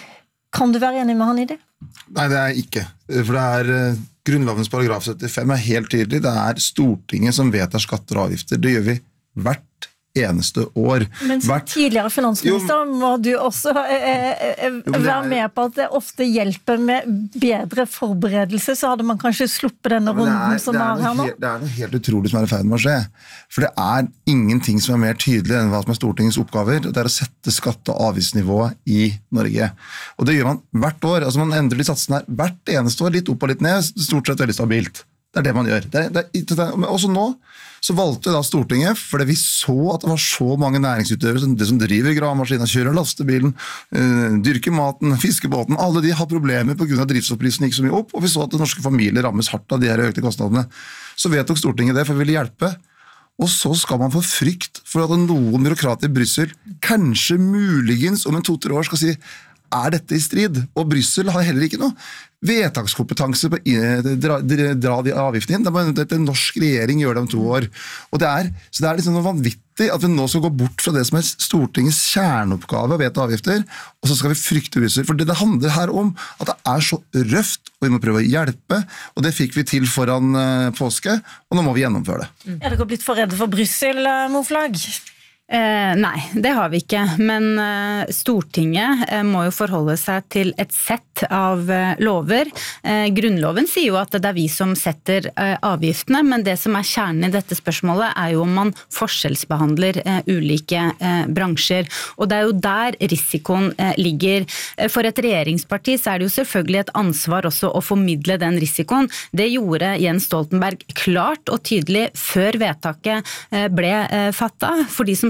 Kan du være enig med han i det? Nei, det er ikke. For det er Grunnlovens paragraf syttifem er helt tydelig. Det er Stortinget som vedtar skatter og avgifter. Det gjør vi hvert eneste år. Men som hvert... tidligere finansminister jo, må du også eh, eh, jo, være er... med på at det ofte hjelper med bedre forberedelse, så hadde man kanskje sluppet denne ja, runden er, som er, er her nå. Helt, det er noe helt utrolig som er i ferd med å skje. For det er ingenting som er mer tydelig enn hva som er Stortingets oppgaver, det er å sette skatte- og avgiftsnivået i Norge. Og det gjør man hvert år. Altså man endrer de satsene her hvert eneste år, litt opp og litt ned, stort sett veldig stabilt. Det er det man gjør. Det er, det er, det er, men også nå så valgte da Stortinget, fordi vi så at det var så mange næringsutøvere, som, det som driver gravemaskinen, kjører lastebilen, øh, dyrker maten, fiskebåten, alle de har problemer på grunn av drivstoffprisen ikke så mye opp, og vi så at norske familier rammes hardt av de her økte kostnadene. Så vedtok Stortinget det, for vi ville hjelpe. Og så skal man få frykt for at noen byråkrater i Brussel, kanskje muligens om en to-tre år skal si, er dette i strid? Og Brussel har heller ikke noe vedtakskompetanse på å dra, dra de avgiftene inn. Det er bare at en norsk regjering gjør det om to år. Og det er, så det er liksom noe vanvittig at vi nå skal gå bort fra det som er Stortingets kjerneoppgave å vedta avgifter, og så skal vi frykte Brussel. For det, det handler her om at det er så røft, og vi må prøve å hjelpe, og det fikk vi til foran uh, påske, og nå må vi gjennomføre det. Er dere blitt for redde for Brussel, Moflag? Eh, nei, det har vi ikke, men eh, Stortinget eh, må jo forholde seg til et sett av eh, lover. Eh, Grunnloven sier jo at det er vi som setter eh, avgiftene, men det som er kjernen i dette spørsmålet er jo om man forskjellsbehandler eh, ulike eh, bransjer, og det er jo der risikoen eh, ligger. Eh, for et regjeringsparti så er det jo selvfølgelig et ansvar også å formidle den risikoen. Det gjorde Jens Stoltenberg klart og tydelig før vedtaket eh, ble eh, fattet, for de som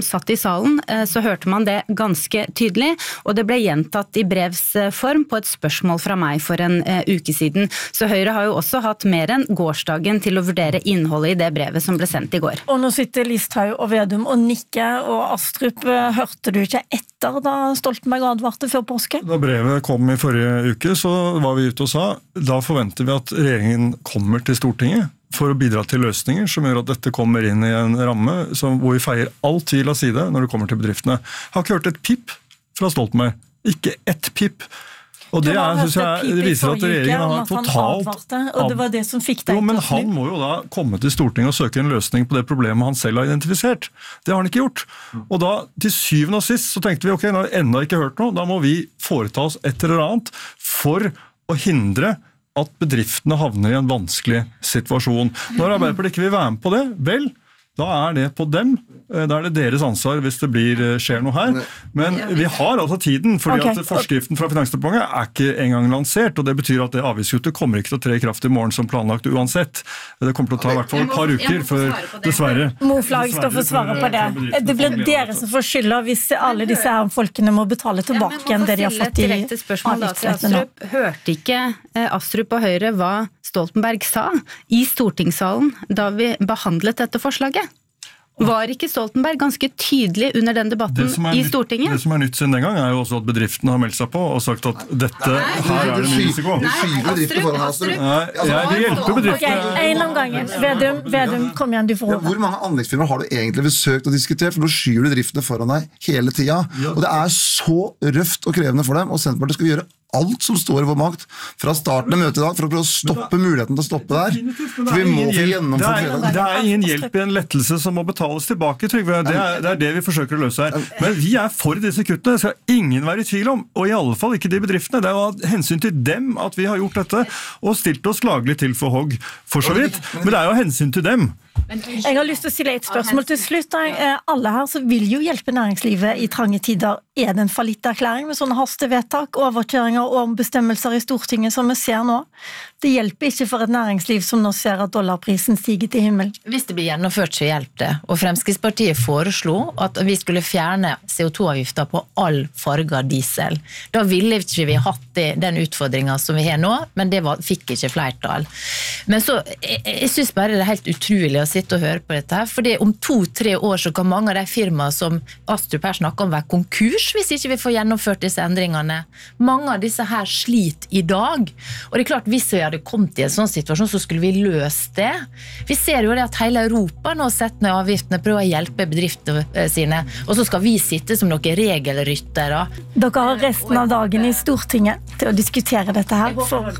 satt i salen, så hørte man det ganske tydelig, og det ble gjentatt i brevsform på et spørsmål fra meg for en uke siden. Så Høyre har jo også hatt mer enn gårsdagen til å vurdere innholdet i det brevet som ble sendt i går. Og nå sitter Listhaug og Vedum og nikker, og Astrup, hørte du ikke etter da Stoltenberg advarte før påske? Da brevet kom i forrige uke, så var vi ute og sa, da forventer vi at regjeringen kommer til Stortinget for å bidra til løsninger som gjør at dette kommer inn i en ramme som, hvor vi feier all tvil av side når det kommer til bedriftene. Jeg har ikke hørt et pip fra Stoltenberg. Ikke ett pip. Og det, er, synes jeg, det viser at regjeringen har totalt... Advarte, og det var det som fikk deg jo, men han må jo da komme til Stortinget og søke en løsning på det problemet han selv har identifisert. Det har han ikke gjort. Og da, til syvende og sist, så tenkte vi, ok, nå har vi enda ikke hørt noe, da må vi foreta oss et eller annet for å hindre at bedriftene havner i en vanskelig situasjon. Når Arbeiderpartiet ikke vil være med på det, vel, da er det på dem. Da er det deres ansvar hvis det blir, skjer noe her. Men vi har altså tiden, fordi okay. at forskriften fra Finansdepartementet er ikke engang lansert, og det betyr at det avgiftskuttet kommer ikke til å tre i kraft i morgen som planlagt uansett. Det kommer til å ta i hvert fall et par uker, for dessverre... Moflag skal få svare på det. Det blir dere som får skylda hvis alle disse her folkene må betale tilbake igjen det de har fått i avgiftsretten nå. Hørte ikke Astrup og Høyre hva Stoltenberg sa i stortingssalen da vi behandlet dette forslaget? Var ikke Stoltenberg ganske tydelig under den debatten i Stortinget? Det som er nytt siden den gang er jo også at bedriftene har meldt seg på og sagt at dette nei, her er det mye risiko. Du skyver bedrifter foran Astrup. Nei, jeg vil hjelpe bedriftene. Ok, en om gangen. Vedum, Vedum, kom igjen, du får ja, Hvor mange anleggsfirmaer har du egentlig besøkt og diskutert? For nå skyver du bedriftene foran deg hele tida. Og det er så røft og krevende for dem, og Senterpartiet skal gjøre alt som står i vår makt fra starten av møtet i dag for å prøve å stoppe muligheten til å stoppe der. For vi må få gjennomført det. Det er ingen hjelp i en lettelse som må betales tilbake, Trygve. Det er, det er det vi forsøker å løse her. Men vi er for disse kuttene, det skal ingen være i tvil om, og i alle fall ikke de bedriftene. Det er jo av hensyn til dem at vi har gjort dette, og stilt oss laglig til for hogg, for så vidt. Men det er jo hensyn til dem. Jeg har lyst til å stille et spørsmål til slutt. Alle her så vil jo hjelpe næringslivet i trange tider. Er det en fallitterklæring med sånne hastevedtak, overkjøringer og ombestemmelser i Stortinget som vi ser nå? Det hjelper ikke for et næringsliv som nå ser at dollarprisen stiger til himmel. Hvis det blir gjennomført, så hjelper det. Og Fremskrittspartiet foreslo at vi skulle fjerne C O to avgifter på all farget diesel. Da ville ikke vi hatt det, den utfordringen som vi har nå, men det var, fikk ikke flertall. Men så, jeg, jeg synes bare det er helt utrolig å sitte og høre på dette her, fordi om to-tre år så kan mange av de firmaer som Astrup her snakker om være konkurs hvis ikke vi får gjennomført disse endringene. Mange av disse her sliter i dag, og det er klart hvis vi hadde kommet i en sånn situasjon så skulle vi løst det. Vi ser jo det at hele Europa nå setter ned avgiftene, prøver å hjelpe bedriftene sine, og så skal vi sitte som noen regelryttere. Dere har resten av dagen i Stortinget til å diskutere dette her. For...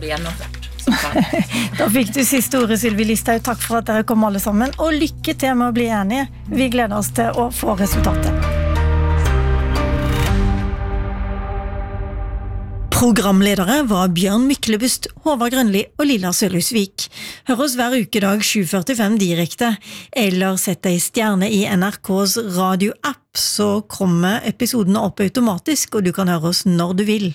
Da fikk du siste ordet, Sylvi Listhaug. Takk for at dere kom alle sammen, og lykke til med å bli enige. Vi gleder oss til å få resultatet. Programledere var Bjørn Myklebust, Håvard Grønli og Lilla Sølhusvik. Hør oss hver ukedag sju førtifem direkte, eller sett deg stjerne i N R K's radioapp, så kommer episodene opp automatisk, og du kan høre oss når du vil.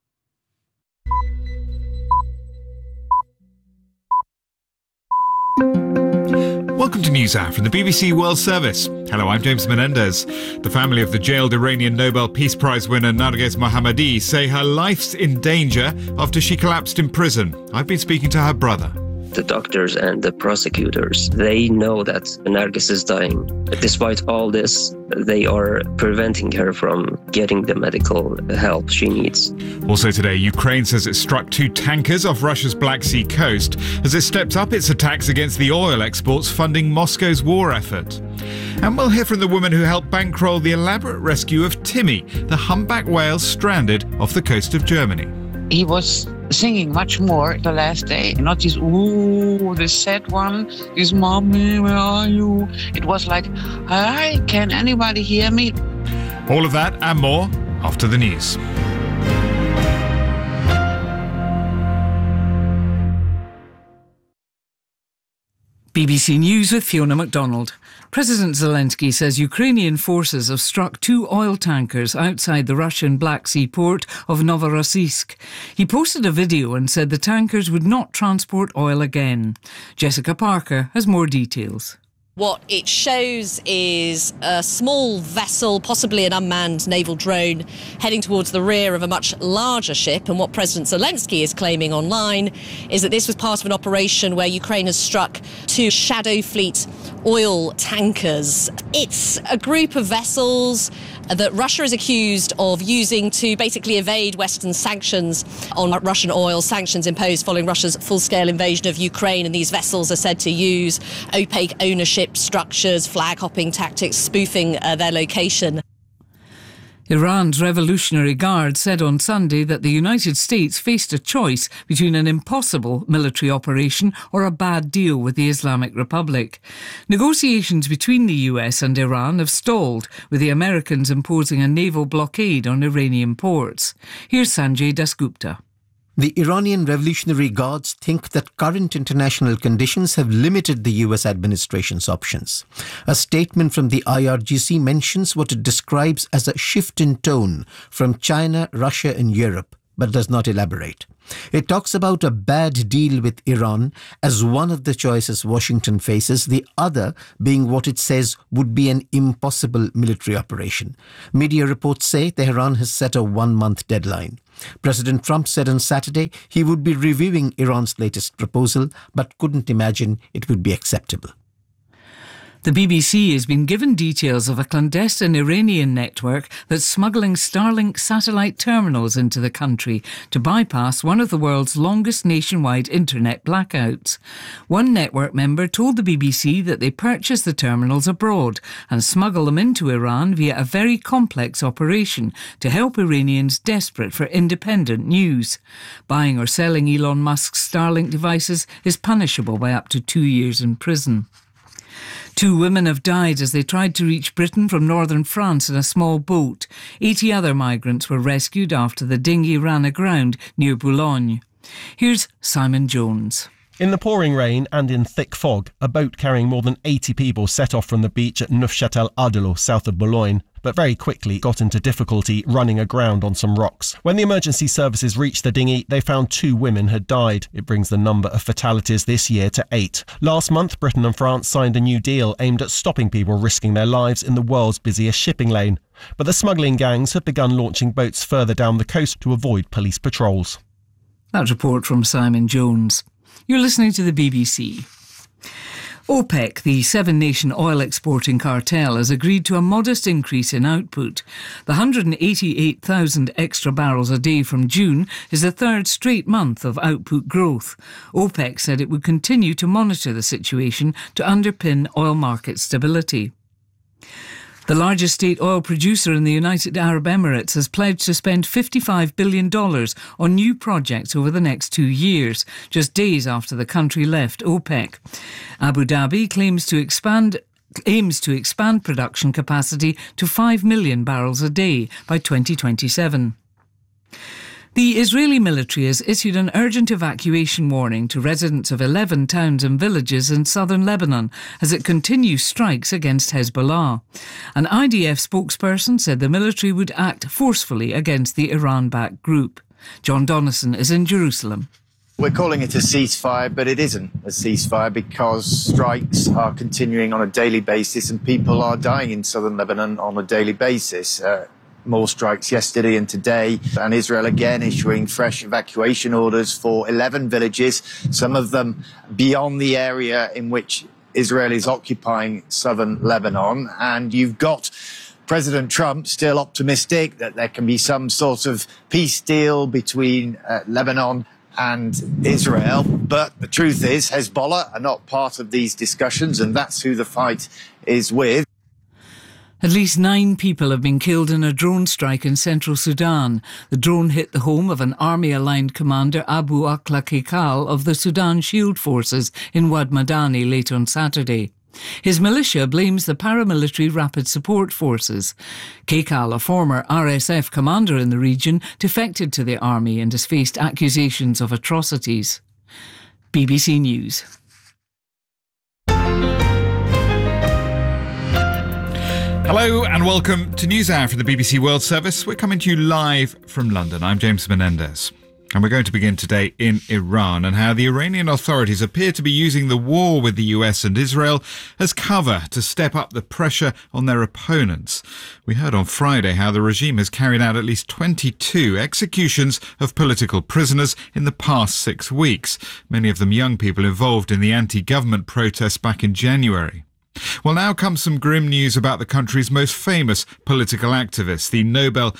Welcome to NewsHour from the B B C World Service. Hello, I'm James Menendez. The family of the jailed Iranian Nobel Peace Prize winner Narges Mohammadi say her life's in danger after she collapsed in prison. I've been speaking to her brother. The doctors and the prosecutors, they know that Narges is dying. Despite all this, they are preventing her from getting the medical help she needs. Also today, Ukraine says it struck two tankers off Russia's Black Sea coast as it steps up its attacks against the oil exports funding Moscow's war effort. And we'll hear from the woman who helped bankroll the elaborate rescue of Timmy, the humpback whale stranded off the coast of Germany. He was singing much more the last day, not this ooh, the sad one, this mommy, where are you? It was like, hi, can anybody hear me? All of that and more after the news. B B C News with Fiona MacDonald. President Zelensky says Ukrainian forces have struck two oil tankers outside the Russian Black Sea port of Novorossiysk. He posted a video and said the tankers would not transport oil again. Jessica Parker has more details. What it shows is a small vessel, possibly an unmanned naval drone, heading towards the rear of a much larger ship. And what President Zelensky is claiming online is that this was part of an operation where Ukraine has struck two Shadow Fleet oil tankers. It's a group of vessels that Russia is accused of using to basically evade Western sanctions on Russian oil, sanctions imposed following Russia's full-scale invasion of Ukraine. And these vessels are said to use opaque ownership structures, flag-hopping tactics, spoofing uh, their location. Iran's Revolutionary Guard said on Sunday that the United States faced a choice between an impossible military operation or a bad deal with the Islamic Republic. Negotiations between the U S and Iran have stalled, with the Americans imposing a naval blockade on Iranian ports. Here's Sanjay Dasgupta. The Iranian Revolutionary Guards think that current international conditions have limited the U S administration's options. A statement from the I R G C mentions what it describes as a shift in tone from China, Russia and Europe, but does not elaborate. It talks about a bad deal with Iran as one of the choices Washington faces, the other being what it says would be an impossible military operation. Media reports say Tehran has set a one-month deadline. President Trump said on Saturday he would be reviewing Iran's latest proposal, but couldn't imagine it would be acceptable. The B B C has been given details of a clandestine Iranian network that's smuggling Starlink satellite terminals into the country to bypass one of the world's longest nationwide internet blackouts. One network member told the B B C that they purchase the terminals abroad and smuggle them into Iran via a very complex operation to help Iranians desperate for independent news. Buying or selling Elon Musk's Starlink devices is punishable by up to two years in prison. Two women have died as they tried to reach Britain from northern France in a small boat. eighty other migrants were rescued after the dinghy ran aground near Boulogne. Here's Simon Jones. In the pouring rain and in thick fog, a boat carrying more than eighty people set off from the beach at Neufchâtel-Ardelot, south of Boulogne, but very quickly got into difficulty running aground on some rocks. When the emergency services reached the dinghy, they found two women had died. It brings the number of fatalities this year to eight. Last month, Britain and France signed a new deal aimed at stopping people risking their lives in the world's busiest shipping lane. But the smuggling gangs have begun launching boats further down the coast to avoid police patrols. That report from Simon Jones. You're listening to the B B C. OPEC, the seven-nation oil exporting cartel, has agreed to a modest increase in output. The one hundred eighty-eight thousand extra barrels a day from June is the third straight month of output growth. OPEC said it would continue to monitor the situation to underpin oil market stability. The largest state oil producer in the United Arab Emirates has pledged to spend fifty-five billion dollars on new projects over the next two years, just days after the country left OPEC. Abu Dhabi claims to expand aims to expand production capacity to five million barrels a day by twenty twenty-seven. The Israeli military has issued an urgent evacuation warning to residents of eleven towns and villages in southern Lebanon as it continues strikes against Hezbollah. An I D F spokesperson said the military would act forcefully against the Iran-backed group. John Donnison is in Jerusalem. We're calling it a ceasefire, but it isn't a ceasefire because strikes are continuing on a daily basis and people are dying in southern Lebanon on a daily basis. Uh, More strikes yesterday and today, and Israel again issuing fresh evacuation orders for eleven villages, some of them beyond the area in which Israel is occupying southern Lebanon. And you've got President Trump still optimistic that there can be some sort of peace deal between uh, Lebanon and Israel. But the truth is Hezbollah are not part of these discussions, and that's who the fight is with. At least nine people have been killed in a drone strike in central Sudan. The drone hit the home of an army-aligned commander, Abu Akla Kekal, of the Sudan Shield Forces in Wad Madani late on Saturday. His militia blames the paramilitary Rapid Support Forces. Kekal, a former R S F commander in the region, defected to the army and has faced accusations of atrocities. B B C News. Hello and welcome to NewsHour from the B B C World Service. We're coming to you live from London. I'm James Menendez. And we're going to begin today in Iran and how the Iranian authorities appear to be using the war with the U S and Israel as cover to step up the pressure on their opponents. We heard on Friday how the regime has carried out at least twenty-two executions of political prisoners in the past six weeks, many of them young people involved in the anti-government protests back in January. Well, now comes some grim news about the country's most famous political activist, the Nobel